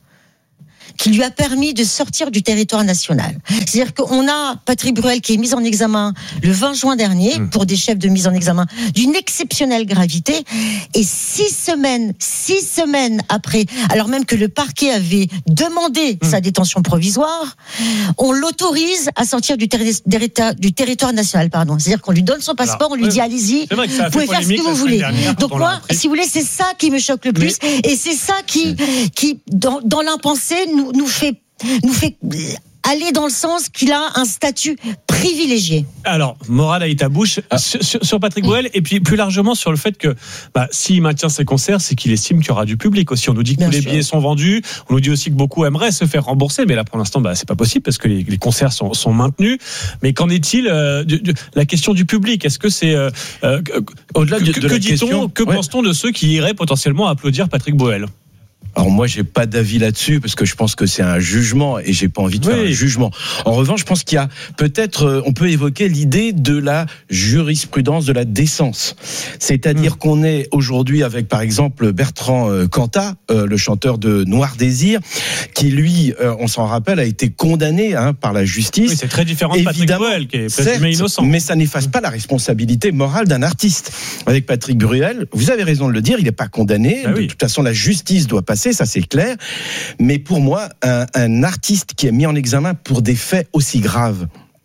qui lui a permis de sortir du territoire national. C'est-à-dire qu'on a Patrick Bruel qui est mis en examen le vingt juin dernier mmh. pour des chefs de mise en examen d'une exceptionnelle gravité, et six semaines, six semaines après, alors même que le parquet avait demandé mmh. sa détention provisoire, on l'autorise à sortir du, terri- du territoire national, pardon. C'est-à-dire qu'on lui donne son passeport, alors, on lui ouais, dit allez-y, vous pouvez faire ce que vous voulez. Donc moi, si vous voulez, c'est ça qui me choque le plus, mais... et c'est ça qui, qui dans, dans l'impensé, nous nous fait nous fait aller dans le sens qu'il a un statut privilégié. Alors, morale à ta bouche ah. sur, sur Patrick Bruel, et puis plus largement sur le fait que bah, s'il maintient ses concerts, c'est qu'il estime qu'il y aura du public aussi. On nous dit que Bien tous sûr. les billets sont vendus, on nous dit aussi que beaucoup aimeraient se faire rembourser, mais là pour l'instant bah, c'est pas possible parce que les, les concerts sont, sont maintenus. Mais qu'en est-il euh, de, de la question du public? Est-ce que c'est euh, euh, au-delà de, que, de que dit-on, question, que ouais. pense-t-on de ceux qui iraient potentiellement applaudir Patrick Bruel? Alors moi, j'ai pas d'avis là-dessus parce que je pense que c'est un jugement et j'ai pas envie de oui. faire un jugement. En revanche, je pense qu'il y a peut-être, on peut évoquer l'idée de la jurisprudence de la décence. C'est-à-dire mmh. qu'on est aujourd'hui avec, par exemple, Bertrand Cantat, euh, le chanteur de Noir Désir, qui lui, euh, on s'en rappelle, a été condamné hein, par la justice. Oui, c'est très différent de Patrick Bruel, qui est présumé innocent. Mais ça n'efface pas la responsabilité morale d'un artiste. Avec Patrick Bruel, vous avez raison de le dire, il n'est pas condamné. Ah oui. De toute façon, la justice doit passer. Ça c'est clair, mais pour moi, un, un artiste qui est mis en examen pour des faits aussi graves,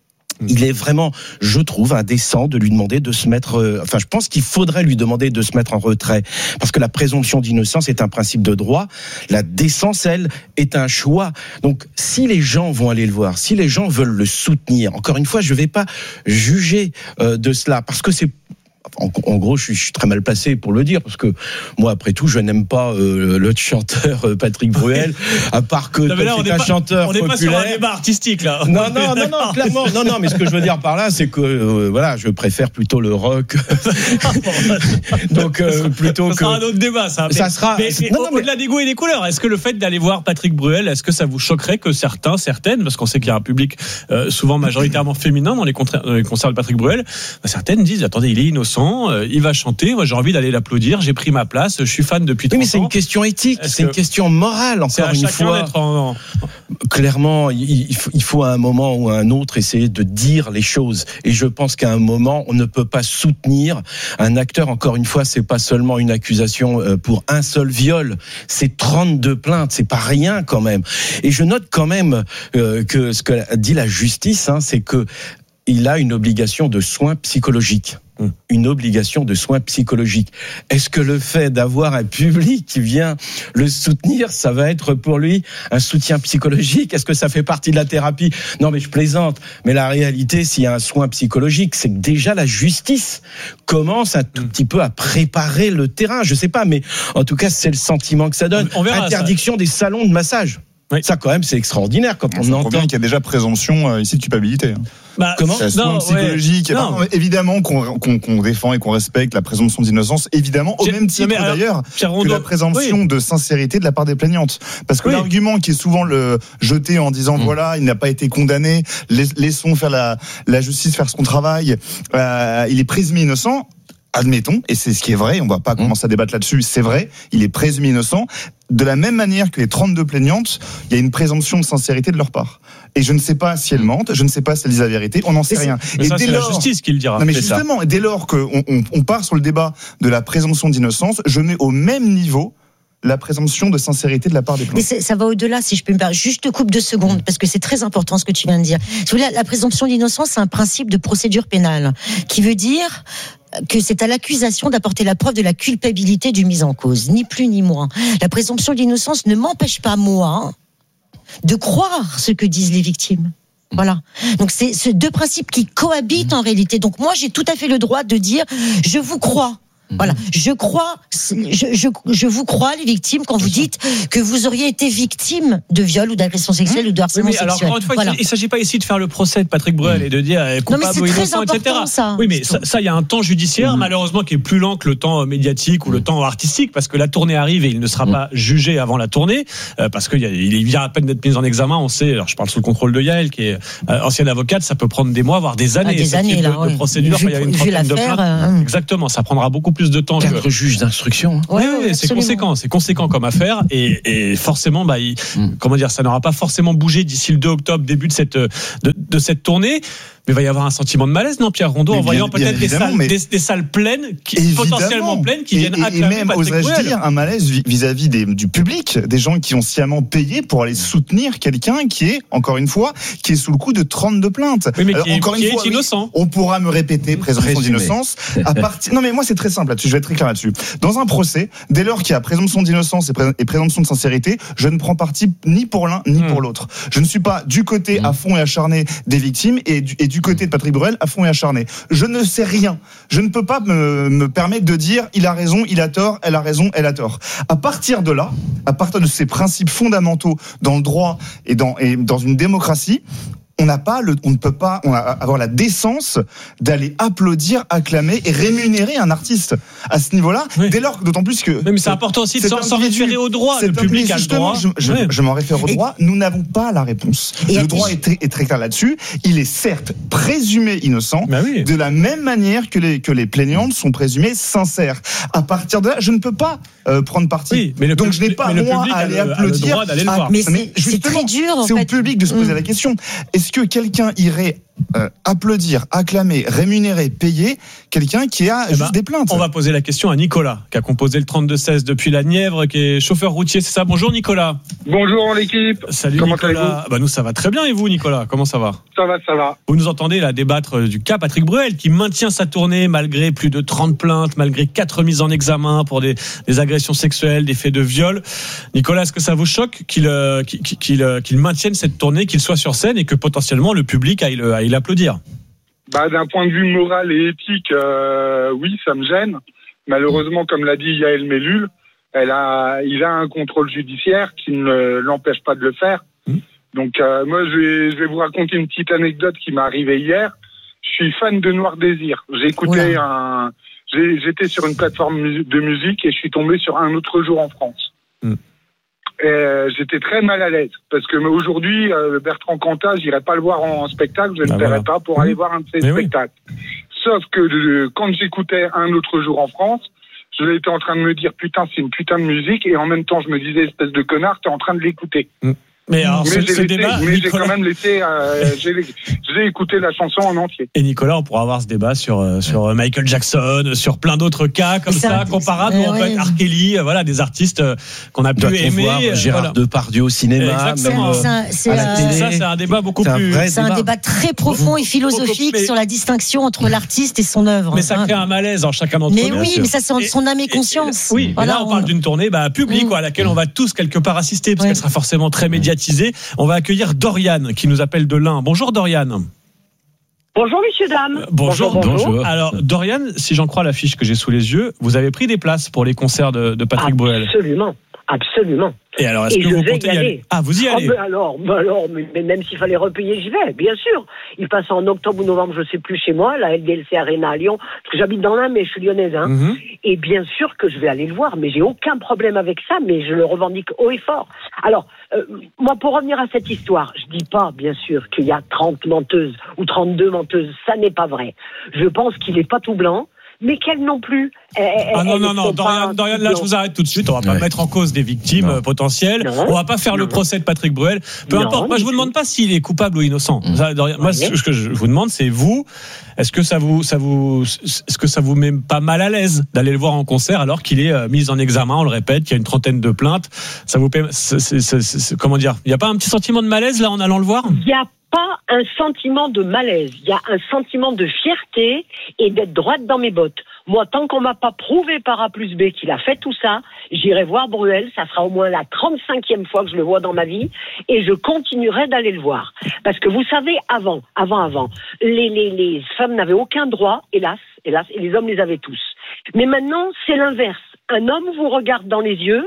il est vraiment, je trouve, indécent de lui demander de se mettre... Euh, enfin, je pense qu'il faudrait lui demander de se mettre en retrait, parce que la présomption d'innocence est un principe de droit, la décence, elle, est un choix. Donc, si les gens vont aller le voir, si les gens veulent le soutenir, encore une fois, je ne vais pas juger euh, de cela, parce que c'est... En, en gros, je suis, je suis très mal placé pour le dire, parce que moi, après tout, je n'aime pas euh, le chanteur euh, Patrick Bruel, à part que non, là, c'est un pas, chanteur on populaire. On n'est pas sur un débat artistique, là. Non, non, non, non, clairement, non, non, mais ce que je veux dire par là, c'est que, euh, voilà, je préfère plutôt le rock. Donc, euh, plutôt ça que... Ça sera un autre débat, ça. Mais, ça sera... Mais, mais, non, non, au-delà mais... des goûts et des couleurs, est-ce que le fait d'aller voir Patrick Bruel, est-ce que ça vous choquerait que certains, certaines, parce qu'on sait qu'il y a un public euh, souvent majoritairement féminin dans les, contra- dans les concerts de Patrick Bruel, certaines disent, attendez, il est innocent, euh, il va chanter, moi j'ai envie d'aller l'applaudir, j'ai pris ma place, je suis fan depuis trente ans. Oui, mais c'est une question éthique, Est-ce c'est une question morale, encore une fois. En, en... Clairement, il faut, il faut à un moment ou à un autre essayer de dire les choses. Et je pense qu'à un moment, on ne peut pas soutenir un acteur. Encore une fois, c'est pas seulement une accusation pour un seul viol, c'est trente-deux plaintes, c'est pas rien quand même. Et je note quand même euh, que ce que dit la justice, hein, c'est que il a une obligation de soins psychologiques. Une obligation de soins psychologiques. Est-ce que le fait d'avoir un public qui vient le soutenir, ça va être pour lui un soutien psychologique? Est-ce que ça fait partie de la thérapie? Non, mais je plaisante. Mais la réalité, s'il y a un soin psychologique, c'est que déjà la justice commence un tout petit peu à préparer le terrain. Je sais pas, mais en tout cas, c'est le sentiment que ça donne. On verra Interdiction ça. des salons de massage. Oui. Ça, quand même, c'est extraordinaire quand on, on entend. Qu'il y a déjà présomption euh, ici de culpabilité. Bah, Comment la soin non, psychologique. ouais. Non. Évidemment qu'on, qu'on, qu'on défend et qu'on respecte la présomption d'innocence, évidemment, au J'ai, même titre alors, d'ailleurs que la présomption oui. de sincérité de la part des plaignantes. Parce que oui. l'argument qui est souvent le jeté en disant mmh. voilà, il n'a pas été condamné, laissons faire la, la justice faire son travail, euh, il est présumé innocent. Admettons, et c'est ce qui est vrai, on ne va pas commencer à débattre là-dessus, c'est vrai, il est présumé innocent. De la même manière que les trente-deux plaignantes, il y a une présomption de sincérité de leur part. Et je ne sais pas si elles mentent, je ne sais pas si elles disent la vérité, on n'en sait et rien. Mais et ça, dès c'est lors, la justice qui le dira. Non mais c'est justement, ça. dès lors qu'on on, on part sur le débat de la présomption d'innocence, je mets au même niveau la présomption de sincérité de la part des plaintes. Mais ça va au-delà, si je peux me permettre. Juste coupe deux secondes, parce que c'est très important ce que tu viens de dire. La, la présomption d'innocence, c'est un principe de procédure pénale, qui veut dire que c'est à l'accusation d'apporter la preuve de la culpabilité du mis en cause, ni plus ni moins. La présomption d'innocence ne m'empêche pas, moi, de croire ce que disent les victimes. Voilà. Donc c'est ces deux principes qui cohabitent en réalité. Donc moi, j'ai tout à fait le droit de dire, je vous crois. Voilà, je crois, je, je, je vous crois les victimes quand vous dites que vous auriez été victime de viol ou d'agression sexuelle mmh. ou de harcèlement oui, mais sexuel. Alors encore une fois, voilà. il ne s'agit pas ici de faire le procès de Patrick Bruel mmh. et de dire euh, coupable ou innocent, et cetera. Ça, oui, mais ça, il y a un temps judiciaire, mmh. malheureusement, qui est plus lent que le temps médiatique ou mmh. le temps artistique, parce que la tournée arrive et il ne sera mmh. pas jugé avant la tournée, euh, parce qu'il il vient à peine d'être mis en examen. On sait, alors je parle sous le contrôle de Yael, qui est euh, ancienne avocate, ça peut prendre des mois, voire des années. Ah, des années là, de, oui. de procédure, il y a une trentaine de plaintes. Euh... Exactement, ça prendra beaucoup plus de temps. Quatre juges d'instruction. Oui, oui, oui c'est conséquent, c'est conséquent comme affaire et, et forcément, bah, il, mm. comment dire, ça n'aura pas forcément bougé d'ici le deux octobre, début de cette de, de cette tournée. Mais il va y avoir un sentiment de malaise, non, Pierre Rondeau, en voyant peut-être des salles, des, des salles pleines, qui, potentiellement pleines, qui et, viennent acclamer. Et même, oserais-je dire, un malaise vis-à-vis des, du public, des gens qui ont sciemment payé pour aller soutenir quelqu'un qui est, encore une fois, qui est sous le coup de trente-deux plaintes. Oui, mais Alors, qui, encore qui une fois, est innocent. Oui, on pourra me répéter présomption d'innocence. À partir, non, mais moi, c'est très simple là-dessus. Je vais être très clair là-dessus. Dans un procès, dès lors qu'il y a présomption d'innocence et, pré- et présomption de sincérité, je ne prends parti ni pour l'un ni mmh. pour l'autre. Je ne suis pas du côté mmh. à fond et acharné des victimes et du, et du côté de Patrick Bruel à fond et acharné. Je ne sais rien. Je ne peux pas me, me permettre de dire il a raison, il a tort, elle a raison, elle a tort. À partir de là, à partir de ces principes fondamentaux dans le droit et dans, et dans une démocratie, on n'a pas le, on ne peut pas on a, avoir la décence d'aller applaudir, acclamer et rémunérer un artiste à ce niveau-là. Oui. Dès lors, d'autant plus que. Oui, mais c'est important aussi de s'en, s'en référer au droit. Le public a le droit. Je, je, oui. je m'en réfère au droit. Et nous n'avons pas la réponse. Et le droit est très, est très clair là-dessus. Il est certes présumé innocent, bah oui. de la même manière que les que les plaignantes sont présumées sincères. À partir de là, je ne peux pas euh, prendre parti. Oui, mais le Donc public, je n'ai pas moi à aller applaudir. À, mais, mais c'est, c'est très dur. C'est en fait. au public de se poser mmh. la question. Est-ce que quelqu'un irait euh, applaudir, acclamer, rémunérer, payer quelqu'un qui a eh juste ben, des plaintes? On va poser la question à Nicolas, qui a composé le trente-deux seize depuis la Nièvre, qui est chauffeur routier, c'est ça? Bonjour Nicolas. Bonjour l'équipe. Salut Comment Nicolas. Bah nous ça va très bien, et vous Nicolas, comment ça va? Ça va, ça va. Vous nous entendez là débattre du cas Patrick Bruel, qui maintient sa tournée malgré plus de trente plaintes, malgré quatre mises en examen pour des, des agressions sexuelles, des faits de viol. Nicolas, est-ce que ça vous choque qu'il, qu'il, qu'il, qu'il maintienne cette tournée, qu'il soit sur scène et que potentiellement le public aille, aille l'applaudir? Bah, d'un point de vue moral et éthique, euh, oui, ça me gêne. Malheureusement, comme l'a dit Yael Mellul, elle a, il a un contrôle judiciaire qui ne l'empêche pas de le faire. Mmh. Donc, euh, moi, je vais, je vais vous raconter une petite anecdote qui m'est arrivée hier. Je suis fan de Noir Désir. J'ai écouté ouais. un, j'ai, j'étais sur une plateforme de musique et je suis tombé sur Un autre jour en France. Mmh. Et euh, j'étais très mal à l'aise parce que aujourd'hui euh, Bertrand Cantat, j'irai pas le voir en, en spectacle, je ne ah, paierai voilà. pas pour mmh. aller voir un de ses Mais spectacles. Oui. Sauf que euh, quand j'écoutais Un autre jour en France, je l'étais en train de me dire putain c'est une putain de musique et en même temps je me disais espèce de connard, t'es en train de l'écouter. Mmh. Mais, alors, mais, ce, j'ai, ce laissé, débat, mais Nicolas... j'ai quand même laissé, euh, j'ai, j'ai écouté la chanson en entier. Et Nicolas, on pourra avoir ce débat sur sur Michael Jackson, sur plein d'autres cas comme ça, ça comparables. Euh, où on peut être R. Kelly, voilà, des artistes qu'on a pu Doit-on aimer. Voir Gérard voilà. Depardieu au cinéma, Exactement. même c'est un, c'est à la télé. Ça, c'est un débat beaucoup c'est plus. Un c'est débat. un débat très profond et philosophique mais... sur la distinction entre l'artiste et son œuvre. Mais ça crée un malaise en chacun d'entre nous. Mais oui, mais ça c'est entre son âme et conscience. Oui. Mais là, on parle d'une tournée publique à laquelle on va tous quelque part assister parce qu'elle sera forcément très médiatisée. On va accueillir Doriane qui nous appelle de l'Ain. Bonjour Doriane. Bonjour messieurs dames. Euh, bonjour, bonjour. bonjour. Alors Doriane, si j'en crois l'affiche que j'ai sous les yeux, vous avez pris des places pour les concerts de, de Patrick Bruel. Absolument, absolument. Et alors, est-ce et que je vous vais comptez y aller, aller Ah, vous y allez oh, ben alors, ben alors mais, mais même s'il fallait repayer, j'y vais, bien sûr. Il passe en octobre ou novembre, je sais plus, chez moi, la L D L C Arena à Lyon, parce que j'habite dans l'Ain, mais je suis lyonnaise. Hein. Mm-hmm. Et bien sûr que je vais aller le voir, mais j'ai aucun problème avec ça, mais je le revendique haut et fort. Alors, euh, moi, pour revenir à cette histoire, je dis pas, bien sûr, qu'il y a trente menteuses ou trente-deux menteuses, ça n'est pas vrai. Je pense qu'il est pas tout blanc, mais qu'elles non plus. Elles, ah non, non, non, Dorian, Dorian, là, je vous arrête tout de suite. On va pas ouais. mettre en cause des victimes non. potentielles. Non. On va pas faire non. le procès de Patrick Bruel. Peu non, importe. Moi, je vous demande pas s'il est coupable ou innocent. Mmh. Ça, Dorian, moi, ce que je vous demande, c'est vous. Est-ce que ça vous, ça vous, est-ce que ça vous met pas mal à l'aise d'aller le voir en concert alors qu'il est euh, mis en examen? On le répète, qu'il y a une trentaine de plaintes. Ça vous, c'est, c'est, c'est, c'est, comment dire? Il y a pas un petit sentiment de malaise là en allant le voir? Il y a pas un sentiment de malaise. Il y a un sentiment de fierté et d'être droite dans mes bottes. Moi, tant qu'on m'a pas prouvé par A plus B qu'il a fait tout ça, j'irai voir Bruel. Ça sera au moins la trente-cinquième fois que je le vois dans ma vie et je continuerai d'aller le voir. Parce que vous savez, avant, avant, avant, les, les, les femmes n'avaient aucun droit, hélas, hélas, et les hommes les avaient tous. Mais maintenant, c'est l'inverse. Un homme vous regarde dans les yeux,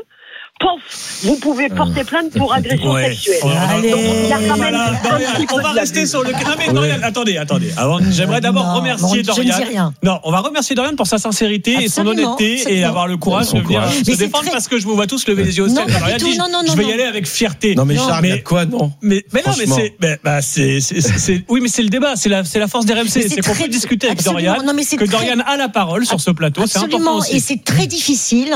pof, vous pouvez porter plainte pour agression ouais. sexuelle. Allez, Donc, il y a quand même voilà, Dorian, on va rester sur le. Non mais Dorian, ouais. attendez, attendez. Avant, j'aimerais d'abord non, remercier non, Dorian. Non, on va remercier Dorian pour sa sincérité absolument, et son honnêteté absolument. et avoir le courage de venir se défendre très... parce que je vous vois tous lever les yeux au ciel. Dorian dit, non, non, je vais non. y aller avec fierté. Non mais Charles, mais quoi non Mais mais non mais c'est bah c'est c'est oui mais c'est le débat, c'est la c'est la force des R M C, c'est qu'on peut discuter avec Dorian, que Dorian a la parole sur ce plateau, c'est important aussi. Et c'est très difficile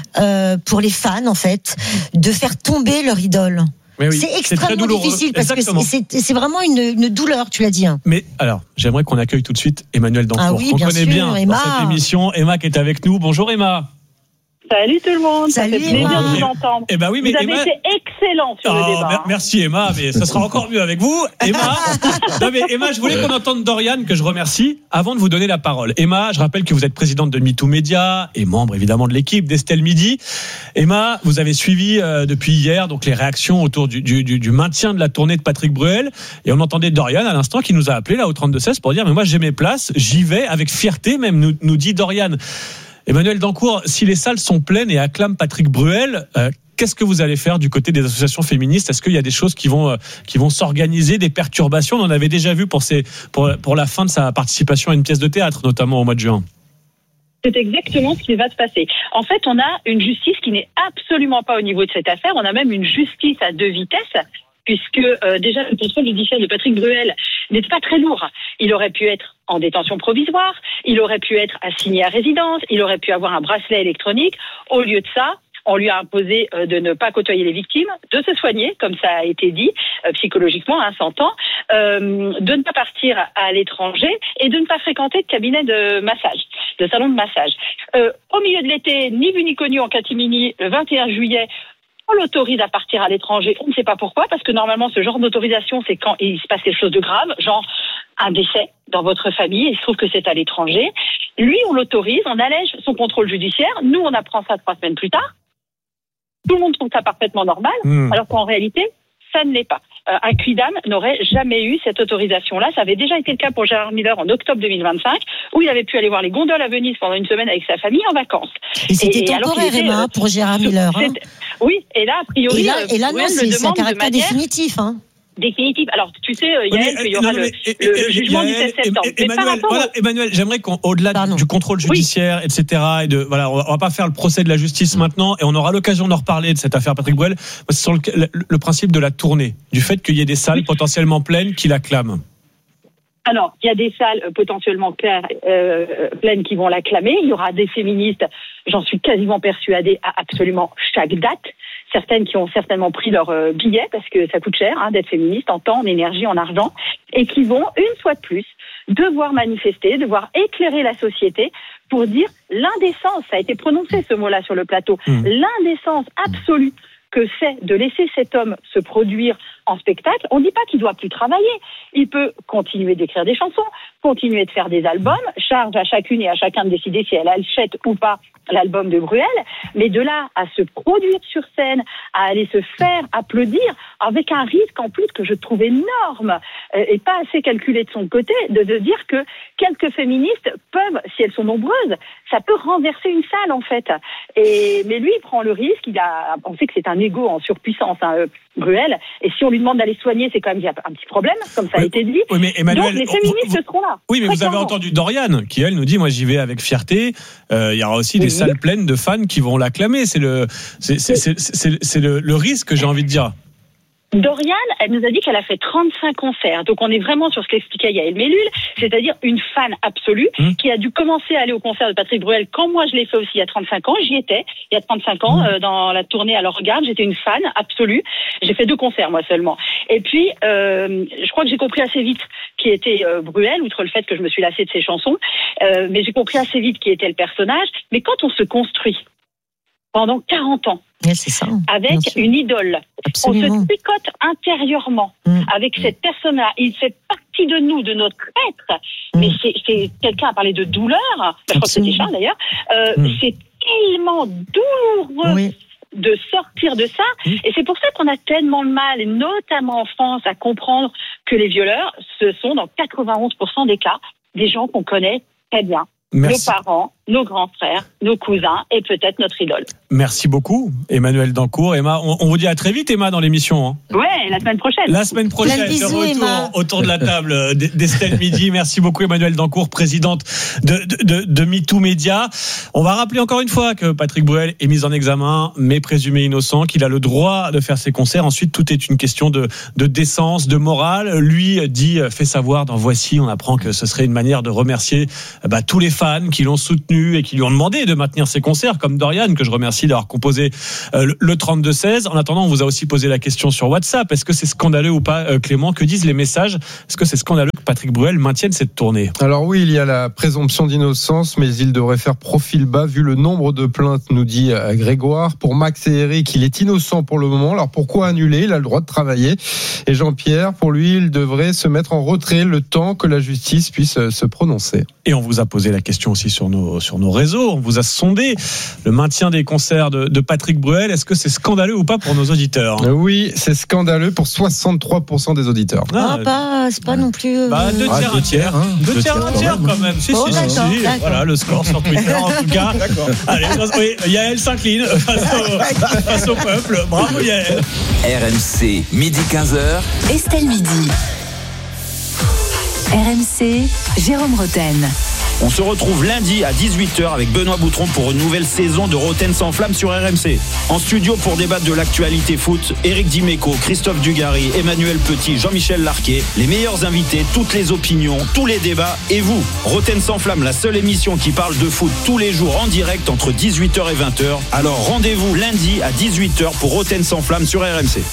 pour les fans en fait. de faire tomber leur idole. Oui, c'est extrêmement c'est difficile parce Exactement. que c'est, c'est, c'est vraiment une, une douleur, tu l'as dit. Hein. Mais alors, j'aimerais qu'on accueille tout de suite Emmanuel Dancourt, ah oui, qu'on connaît sûr, bien Emma. Dans cette émission. Emma qui est avec nous. Bonjour Emma. Salut tout le monde, Salut, ça fait plaisir de vous entendre. Eh ben oui, mais vous Emma... avez été excellent sur oh, le débat. Mer- merci Emma, mais ça sera encore mieux avec vous. Emma, non mais Emma, je voulais qu'on entende Dorian, que je remercie, avant de vous donner la parole. Emma, je rappelle que vous êtes présidente de MeToo Média et membre évidemment de l'équipe d'Estelle Midi. Emma, vous avez suivi euh, depuis hier donc les réactions autour du, du, du, du maintien de la tournée de Patrick Bruel, et on entendait Dorian à l'instant qui nous a appelé là au trente-deux seize pour dire mais moi j'ai mes places, j'y vais avec fierté même, nous, nous dit Dorian. Emmanuel Dancourt, si les salles sont pleines et acclament Patrick Bruel, euh, qu'est-ce que vous allez faire du côté des associations féministes? Est-ce qu'il y a des choses qui vont, euh, qui vont s'organiser, des perturbations? On en avait déjà vu pour, ses, pour, pour la fin de sa participation à une pièce de théâtre, notamment au mois de juin. C'est exactement ce qui va se passer. En fait, on a une justice qui n'est absolument pas au niveau de cette affaire. On a même une justice à deux vitesses, puisque euh, déjà le contrôle judiciaire de Patrick Bruel n'est pas très lourd. Il aurait pu être en détention provisoire, il aurait pu être assigné à résidence, il aurait pu avoir un bracelet électronique. Au lieu de ça, on lui a imposé euh, de ne pas côtoyer les victimes, de se soigner, comme ça a été dit, euh, psychologiquement, hein, s'entend, euh, de ne pas partir à l'étranger et de ne pas fréquenter de cabinet de massage, de salon de massage. Euh, au milieu de l'été, ni vu ni connu en catimini, le vingt et un juillet, on l'autorise à partir à l'étranger. On ne sait pas pourquoi, parce que normalement, ce genre d'autorisation, c'est quand il se passe quelque chose de grave, genre un décès dans votre famille, et il se trouve que c'est à l'étranger. Lui, on l'autorise, on allège son contrôle judiciaire. Nous, on apprend ça trois semaines plus tard. Tout le monde trouve ça parfaitement normal, mmh. alors qu'en réalité, ça ne l'est pas. Euh, un quidam n'aurait jamais eu cette autorisation-là. Ça avait déjà été le cas pour Gérard Miller en octobre deux mille vingt-cinq, où il avait pu aller voir les gondoles à Venise pendant une semaine avec sa famille en vacances. Et c'était et, temporaire, Emma, pour Gérard Miller. Hein. Oui, et là, a priori, et là, et là non, c'est, c'est un caractère de définitif. Hein. Définitive. Alors, tu sais, Yael, oui, qu'il y aura non, le, mais, le, le jugement Yael, du sept septembre. Emmanuel, voilà, au... Emmanuel, j'aimerais qu'au-delà Pardon. du contrôle judiciaire, oui. et cetera, et de, voilà, on va, on va pas faire le procès de la justice mmh. maintenant, et on aura l'occasion d'en reparler de cette affaire Patrick Bruel. C'est sur le, le, le principe de la tournée, du fait qu'il y ait des salles oui. potentiellement pleines qui l'acclament. Alors, il y a des salles potentiellement claires, euh, pleines qui vont l'acclamer. Il y aura des féministes, j'en suis quasiment persuadée, à absolument chaque date. Certaines qui ont certainement pris leur euh, billet, parce que ça coûte cher hein, d'être féministe, en temps, en énergie, en argent, et qui vont, une fois de plus, devoir manifester, devoir éclairer la société pour dire l'indécence, ça a été prononcé ce mot-là sur le plateau, mmh. l'indécence absolue que c'est de laisser cet homme se produire en spectacle. On ne dit pas qu'il ne doit plus travailler. Il peut continuer d'écrire des chansons, continuer de faire des albums, charge à chacune et à chacun de décider si elle achète ou pas l'album de Bruel, mais de là à se produire sur scène, à aller se faire applaudir, avec un risque en plus que je trouve énorme euh, et pas assez calculé de son côté, de, de dire que quelques féministes peuvent, si elles sont nombreuses, ça peut renverser une salle en fait. Et, mais lui, il prend le risque, il a, on sait que c'est un égo en surpuissance, hein, euh, Bruel, et si on lui demande d'aller soigner, c'est quand même qu'il y a un petit problème, comme ça oui, a été dit. Oui, mais Emmanuel, donc les féministes vous, seront là. Oui, mais vous avez entendu Dorian, qui elle nous dit, moi j'y vais avec fierté, euh, il y aura aussi oui. des salles pleines de fans qui vont l'acclamer, c'est le, c'est, c'est, c'est, c'est, c'est le, le risque, j'ai envie de dire. Dorian, elle nous a dit qu'elle a fait trente-cinq concerts. Donc on est vraiment sur ce qu'expliquait Yael Mellul, c'est-à-dire une fan absolue mmh. qui a dû commencer à aller au concert de Patrick Bruel quand moi je l'ai fait aussi il y a trente-cinq ans. J'y étais il y a trente-cinq ans euh, dans la tournée Alors Regarde. J'étais une fan absolue. J'ai fait deux concerts moi seulement. Et puis euh, je crois que j'ai compris assez vite qui était euh, Bruel, outre le fait que je me suis lassée de ses chansons. Euh, mais j'ai compris assez vite qui était le personnage. Mais quand on se construit pendant quarante ans, oui, c'est ça, avec une idole, absolument. On se picote intérieurement mmh. avec cette personne-là. Il fait partie de nous, de notre être. Mmh. Mais c'est, c'est quelqu'un a parlé de douleur. Je crois que c'était Charles d'ailleurs. Euh, mmh. C'est tellement douloureux. Oui. De sortir de ça. Mmh. Et c'est pour ça qu'on a tellement de mal, et notamment en France, à comprendre que les violeurs, ce sont dans quatre-vingt-onze pour cent des cas des gens qu'on connaît très bien. Merci. Nos parents, nos grands frères, nos cousins et peut-être notre idole. Merci beaucoup, Emmanuel Dancourt. Emma, on, on vous dit à très vite, Emma, dans l'émission. Hein. Ouais, la semaine prochaine. La semaine prochaine, bisous, de retour Emma. autour de la table d'Estelle Midi. Merci beaucoup, Emmanuel Dancourt, présidente de, de, de, de MeToo Média. On va rappeler encore une fois que Patrick Bruel est mis en examen, mais présumé innocent, qu'il a le droit de faire ses concerts. Ensuite, tout est une question de, de décence, de morale. Lui dit, fait savoir dans Voici, on apprend que ce serait une manière de remercier bah, tous les fans qui l'ont soutenu et qui lui ont demandé de maintenir ses concerts, comme Dorian, que je remercie d'avoir composé euh, le trente-deux seize. En attendant, on vous a aussi posé la question sur WhatsApp. Est-ce que c'est scandaleux ou pas, euh, Clément? Que disent les messages? Est-ce que c'est scandaleux que Patrick Bruel maintienne cette tournée? Alors oui, il y a la présomption d'innocence, mais il devrait faire profil bas vu le nombre de plaintes, nous dit euh, Grégoire. Pour Max et Eric, il est innocent pour le moment. Alors pourquoi annuler? Il a le droit de travailler. Et Jean-Pierre, pour lui, il devrait se mettre en retrait le temps que la justice puisse euh, se prononcer. Et on vous a posé la question aussi sur nos, sur nos réseaux. On vous a sondé le maintien des concerts de, de Patrick Bruel. Est-ce que c'est scandaleux ou pas pour nos auditeurs? Oui, c'est scandaleux pour soixante-trois pour cent des auditeurs. Ah, ah pas, c'est pas non plus. Bah, deux tiers, ah, un tiers. Hein. Deux, deux tiers, un tiers quand même. Si, oh, si, si, si. Voilà le score sur Twitter en tout cas. D'accord. Allez, oui, Yael s'incline face au, face au peuple. Bravo Yael. R M C, midi quinze heures. Estelle Midi. R M C, Jérôme Roten. On se retrouve lundi à dix-huit heures avec Benoît Boutron pour une nouvelle saison de Roten sans flamme sur R M C. En studio pour débattre de l'actualité foot, Éric Dimeco, Christophe Dugarry, Emmanuel Petit, Jean-Michel Larquet, les meilleurs invités, toutes les opinions, tous les débats et vous. Roten sans flamme, la seule émission qui parle de foot tous les jours en direct entre dix-huit heures et vingt heures. Alors rendez-vous lundi à dix-huit heures pour Roten sans flamme sur R M C.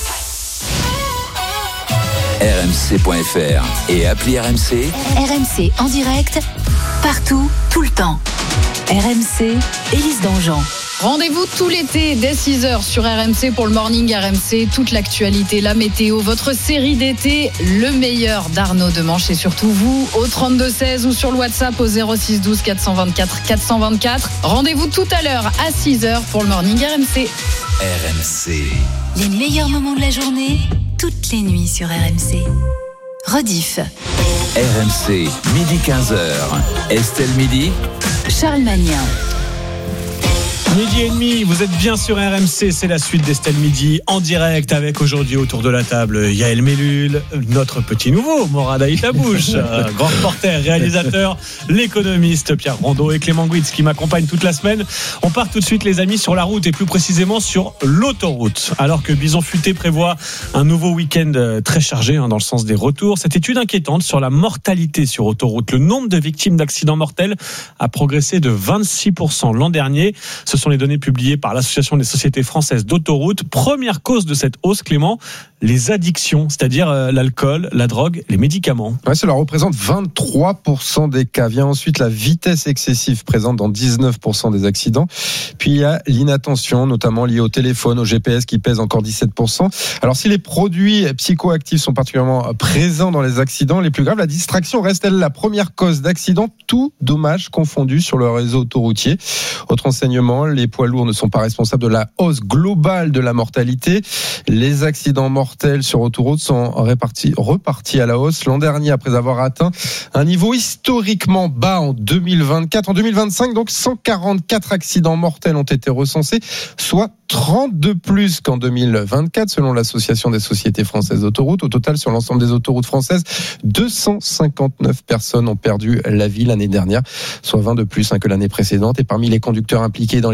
R M C point F R et appli R M C. R M C en direct, partout, tout le temps. R M C, Élise Dangean. Rendez-vous tout l'été dès six heures sur R M C pour le Morning R M C. Toute l'actualité, la météo, votre série d'été, le meilleur d'Arnaud Demanche et surtout vous au trente-deux seize ou sur le WhatsApp au zéro six douze quatre cent vingt-quatre quatre cent vingt-quatre. Rendez-vous tout à l'heure à six heures pour le Morning R M C. R M C. Les meilleurs moments de la journée, toutes les nuits sur R M C. Rediff. R M C, midi quinze heures. Estelle Midi. Charles Magnin. Midi et demi, vous êtes bien sur R M C, c'est la suite d'Estelle Midi en direct avec aujourd'hui autour de la table Yael Mellul, notre petit nouveau, Morad Aïtabouche, grand reporter, réalisateur, l'économiste Pierre Rondeau et Clément Guitz qui m'accompagnent toute la semaine. On part tout de suite les amis sur la route et plus précisément sur l'autoroute. Alors que Bison Futé prévoit un nouveau week-end très chargé hein, dans le sens des retours, cette étude inquiétante sur la mortalité sur autoroute, le nombre de victimes d'accidents mortels a progressé de vingt-six pour cent l'an dernier. Ce sont les données publiées par l'Association des sociétés françaises d'autoroutes. Première cause de cette hausse, Clément, les addictions, c'est-à-dire euh, l'alcool, la drogue, les médicaments. Ouais, cela représente vingt-trois pour cent des cas. Vient ensuite la vitesse excessive présente dans dix-neuf pour cent des accidents. Puis il y a l'inattention, notamment liée au téléphone, au G P S qui pèse encore dix-sept pour cent. Alors si les produits psychoactifs sont particulièrement présents dans les accidents les plus graves, la distraction reste elle la première cause d'accident, tout dommage confondu sur le réseau autoroutier. Autre enseignement, les poids lourds ne sont pas responsables de la hausse globale de la mortalité. Les accidents mortels sur autoroute sont répartis, repartis à la hausse l'an dernier après avoir atteint un niveau historiquement bas en deux mille vingt-quatre. En deux mille vingt-cinq, donc cent quarante-quatre accidents mortels ont été recensés, soit trente de plus qu'en deux mille vingt-quatre selon l'Association des sociétés françaises d'autoroutes. Au total, sur l'ensemble des autoroutes françaises, deux cent cinquante-neuf personnes ont perdu la vie l'année dernière, soit vingt de plus hein, que l'année précédente. Et parmi les conducteurs impliqués dans les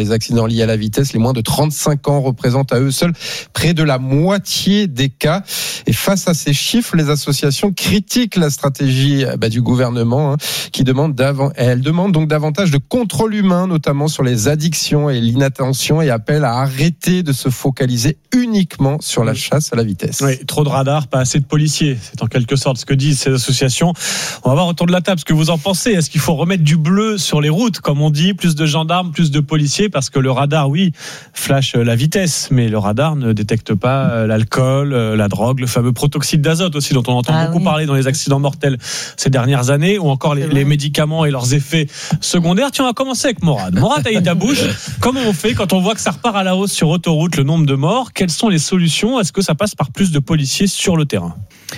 les accidents liés à la vitesse. Les moins de trente-cinq ans représentent à eux seuls près de la moitié des cas. Et face à ces chiffres, les associations critiquent la stratégie bah, du gouvernement hein, qui demande d'avant, elle demande donc davantage de contrôle humain, notamment sur les addictions et l'inattention, et appelle à arrêter de se focaliser uniquement sur la chasse à la vitesse. Oui, trop de radars, pas assez de policiers. C'est en quelque sorte ce que disent ces associations. On va voir autour de la table ce que vous en pensez. Est-ce qu'il faut remettre du bleu sur les routes, comme on dit, plus de gendarmes, plus de policiers, parce que le radar, oui, flash la vitesse, mais le radar ne détecte pas l'alcool, la drogue, le fameux protoxyde d'azote aussi, dont on entend ah, beaucoup oui. parler dans les accidents mortels ces dernières années, ou encore les, les médicaments et leurs effets secondaires. Tiens, on va commencer avec Morad. Morad Aïtabouche, comment on fait quand on voit que ça repart à la hausse sur autoroute, le nombre de morts? Quelles sont les solutions? Est-ce que ça passe par plus de policiers sur le terrain?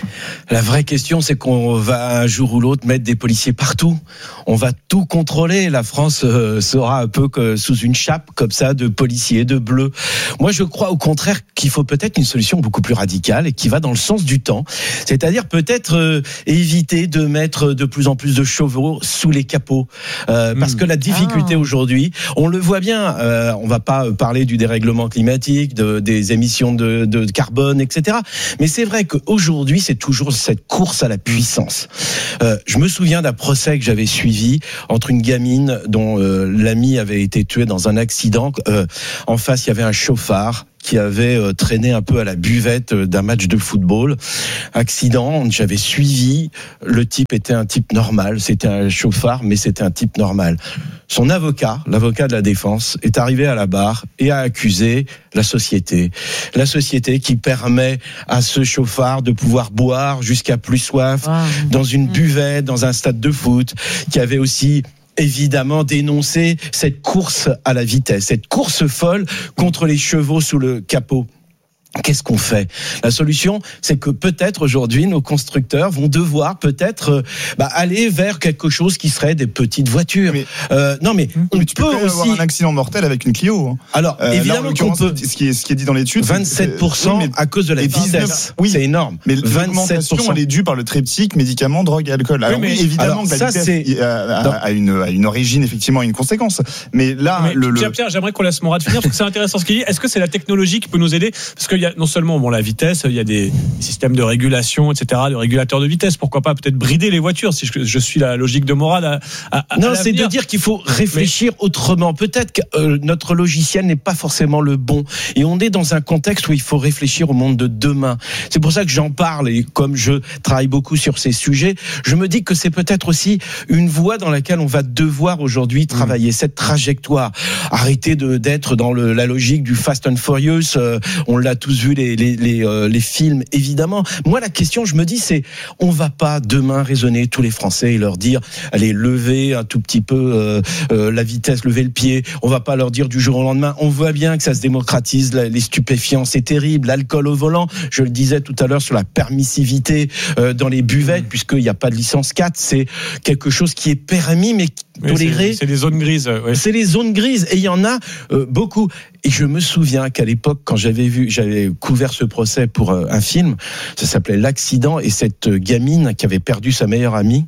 La vraie question, c'est qu'on va un jour ou l'autre mettre des policiers partout. On va tout contrôler. La France euh, sera un peu que sous une chape comme ça de policiers, de bleus. Moi, je crois au contraire qu'il faut peut-être une solution beaucoup plus radicale et qui va dans le sens du temps. C'est-à-dire peut-être euh, éviter de mettre de plus en plus de chevaux sous les capots. Euh, mmh. Parce que la difficulté ah. aujourd'hui, on le voit bien, euh, on va pas parler du dérèglement climatique, de, des émissions de, de carbone, et cetera. Mais c'est vrai qu'aujourd'hui, c'est toujours cette course à la puissance. Euh, je me souviens d'un procès que j'avais suivi entre une gamine dont euh, l'ami avait été tué dans un accident. Euh, en face, il y avait un chauffard qui avait euh, traîné un peu à la buvette euh, d'un match de football. Accident, j'avais suivi, le type était un type normal, c'était un chauffard, mais c'était un type normal. Son avocat, l'avocat de la défense, est arrivé à la barre et a accusé la société. La société qui permet à ce chauffard de pouvoir boire jusqu'à plus soif wow. dans une buvette, dans un stade de foot, qui avait aussi évidemment dénoncer cette course à la vitesse, cette course folle contre les chevaux sous le capot. Qu'est-ce qu'on fait? La solution, c'est que peut-être aujourd'hui, nos constructeurs vont devoir peut-être bah, aller vers quelque chose qui serait des petites voitures. Mais, euh, non, mais on mais tu peut peux aussi avoir un accident mortel avec une Clio. Hein. Alors, euh, évidemment qu'on peut. Ce qui est, ce qui est dit dans l'étude, vingt-sept pour cent oui, à cause de la vitesse. Oui, c'est énorme. Mais l'augmentation, elle est due par le triptyque médicaments, drogue et alcool. Alors oui, mais, oui évidemment alors, que la ça, vitesse a, a, a, une, a une origine, effectivement, une conséquence. Mais là, mais, le, Pierre, Pierre, j'aimerais qu'on laisse Morad finir parce que c'est intéressant ce qu'il dit. Est-ce que c'est la technologie qui peut nous aider? Parce qu'il y a non seulement bon la vitesse, il y a des systèmes de régulation, et cetera, de régulateurs de vitesse. Pourquoi pas peut-être brider les voitures, si je, je suis la logique de Morad à, à, à Non, c'est de dire qu'il faut réfléchir mais... autrement. Peut-être que euh, notre logiciel n'est pas forcément le bon. Et on est dans un contexte où il faut réfléchir au monde de demain. C'est pour ça que j'en parle. Et comme je travaille beaucoup sur ces sujets, je me dis que c'est peut-être aussi une voie dans laquelle on va devoir aujourd'hui travailler. Mmh. Cette trajectoire. Arrêter de, d'être dans le, la logique du Fast and Furious. Euh, on l'a tous vu, les, les, les, euh, les films, évidemment. Moi, la question, je me dis, c'est, on va pas demain raisonner tous les Français et leur dire, allez, levez un tout petit peu euh, euh, la vitesse, levez le pied. On va pas leur dire du jour au lendemain. On voit bien que ça se démocratise, les stupéfiants, c'est terrible. L'alcool au volant, je le disais tout à l'heure sur la permissivité euh, dans les buvettes, mmh. puisqu'il n'y a pas de licence quatre, c'est quelque chose qui est permis, mais toléré. C'est, c'est les zones grises. Ouais. C'est les zones grises, et il y en a euh, beaucoup. Et je me souviens qu'à l'époque, quand j'avais vu, j'avais couvert ce procès pour euh, un film, ça s'appelait L'accident, et cette gamine qui avait perdu sa meilleure amie,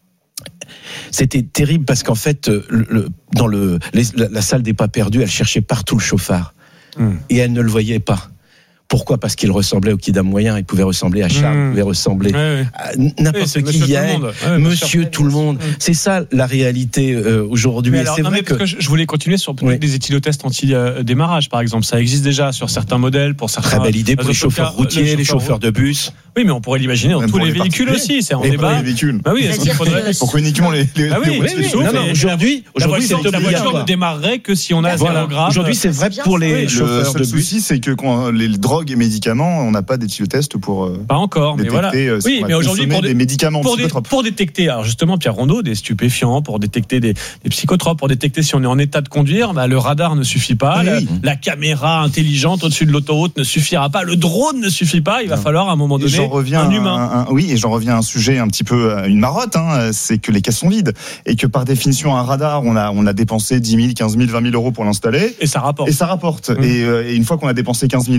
c'était terrible parce qu'en fait, le, le, dans le, les, la, la salle des pas perdus, elle cherchait partout le chauffard, mmh. et elle ne le voyait pas. Pourquoi? Parce qu'il ressemblait au Kidam moyen, il pouvait ressembler à Charles, mmh. il pouvait ressembler ouais, ouais. à n'importe oui, qui hier, ouais, monsieur tout le monde. Mmh. C'est ça la réalité euh, aujourd'hui. Alors, c'est non, vrai que... que je voulais continuer sur oui. des éthylotests anti-démarrage, par exemple. Ça existe déjà sur certains modèles, pour certains. Très belle idée pour les chauffeurs routiers, les chauffeurs, les chauffeurs de bus. Oui, mais on pourrait l'imaginer dans tous les, les véhicules aussi. C'est en débat. Les véhicules. Bah oui, faudrait... Pourquoi uniquement les, les, ah oui, les oui, oui, non, non, aujourd'hui, aujourd'hui, c'est la voiture ne démarrerait que si on a zéro gramme. Aujourd'hui, c'est vrai pour les chauffeurs de bus. Le souci, c'est que quand les drogues et médicaments, on n'a pas d'éthylotest pour euh, pas encore, mais voilà. Euh, oui, mais aujourd'hui pour des, des médicaments pour, des, pour détecter, alors justement Pierre Rondeau, des stupéfiants, pour détecter des, des psychotropes, pour détecter si on est en état de conduire, bah, le radar ne suffit pas, oui, la, oui. la caméra intelligente au-dessus de l'autoroute ne suffira pas, le drone ne suffit pas, il va non. falloir à un moment donné j'en reviens un humain. Un, un, oui, et j'en reviens à un sujet un petit peu une marotte, hein, c'est que les caisses sont vides et que par définition un radar, on a on a dépensé dix mille, quinze mille, vingt mille euros pour l'installer et ça rapporte. Et ça rapporte. Mmh. Et, euh, et une fois qu'on a dépensé quinze mille euros, il est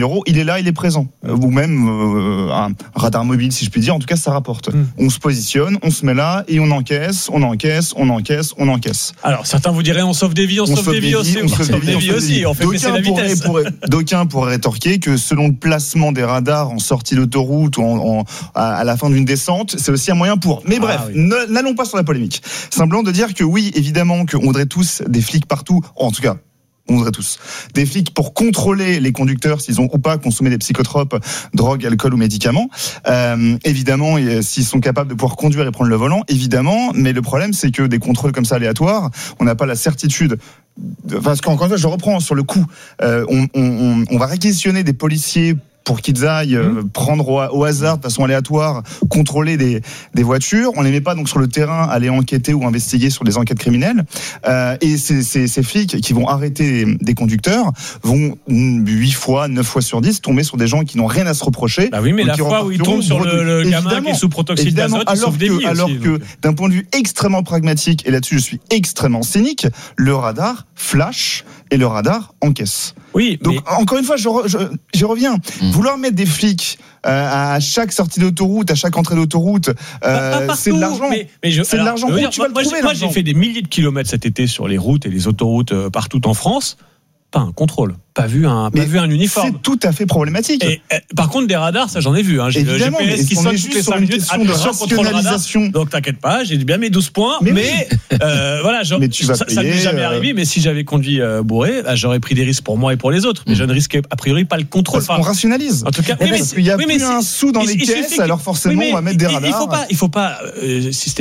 là, il est présent. Ou même euh, un radar mobile, si je puis dire. En tout cas, ça rapporte. Mmh. On se positionne, on se met là et on encaisse, on encaisse, on encaisse, on encaisse. Alors, certains vous diraient, on sauve des vies, on, on sauve des vies aussi. On sauve des vies aussi. On fait baisser la vitesse. D'aucuns pourraient rétorquer que selon le placement des radars en sortie d'autoroute ou en, en, à la fin d'une descente, c'est aussi un moyen pour. Mais bref, ah, oui. n'allons pas sur la polémique. Simplement de dire que oui, évidemment, qu'on voudrait tous des flics partout. En tout cas, on voudrait tous des flics pour contrôler les conducteurs s'ils ont ou pas consommé des psychotropes, drogue, alcool ou médicaments. Euh, évidemment, et s'ils sont capables de pouvoir conduire et prendre le volant, évidemment. Mais le problème, c'est que des contrôles comme ça aléatoires, on n'a pas la certitude. Parce qu'encore une fois, je reprends sur le coup. Euh, on, on, on va réquisitionner des policiers pour qu'ils aillent euh, mmh. prendre au, au hasard, de façon aléatoire, contrôler des, des voitures. On les met pas donc sur le terrain, aller enquêter ou investiguer sur des enquêtes criminelles. Euh, et ces, ces, ces flics qui vont arrêter des conducteurs vont huit fois, neuf fois sur dix tomber sur des gens qui n'ont rien à se reprocher. Bah oui, mais la fois où ils tombent sur le, le gamin qui est sous protoxyde d'azote, ils sauvent des vies. Alors aussi, que, d'un point de vue extrêmement pragmatique, et là-dessus je suis extrêmement cynique, le radar flash et le radar encaisse. Oui. Donc mais... encore une fois, je, je, je reviens. Mmh. Vouloir mettre des flics euh, à chaque sortie d'autoroute, à chaque entrée d'autoroute, euh, c'est de l'argent. Mais, mais je, c'est alors, de l'argent. Où dire, tu vas moi, le trouver, moi j'ai fait des milliers de kilomètres cet été sur les routes et les autoroutes euh, partout en France. Pas un contrôle, pas vu un, pas vu un uniforme. C'est tout à fait problématique. Et, euh, par contre, des radars, ça j'en ai vu. Hein. J'ai le G P S qui sonne toutes les cinq minutes. Attention, contrôle radar. Donc t'inquiète pas, j'ai bien mes douze points. Mais, mais oui. euh, voilà, genre, mais tu vas ça, payer, ça ne m'est jamais euh... arrivé. Mais si j'avais conduit euh, bourré, bah, j'aurais pris des risques pour moi et pour les autres. Mais mmh. je ne risquais a priori pas le contrôle. Parce qu'on rationalise. En tout cas, oui, parce qu'il y a plus un sou dans les caisses, alors forcément on va mettre des radars. Il faut pas, il faut pas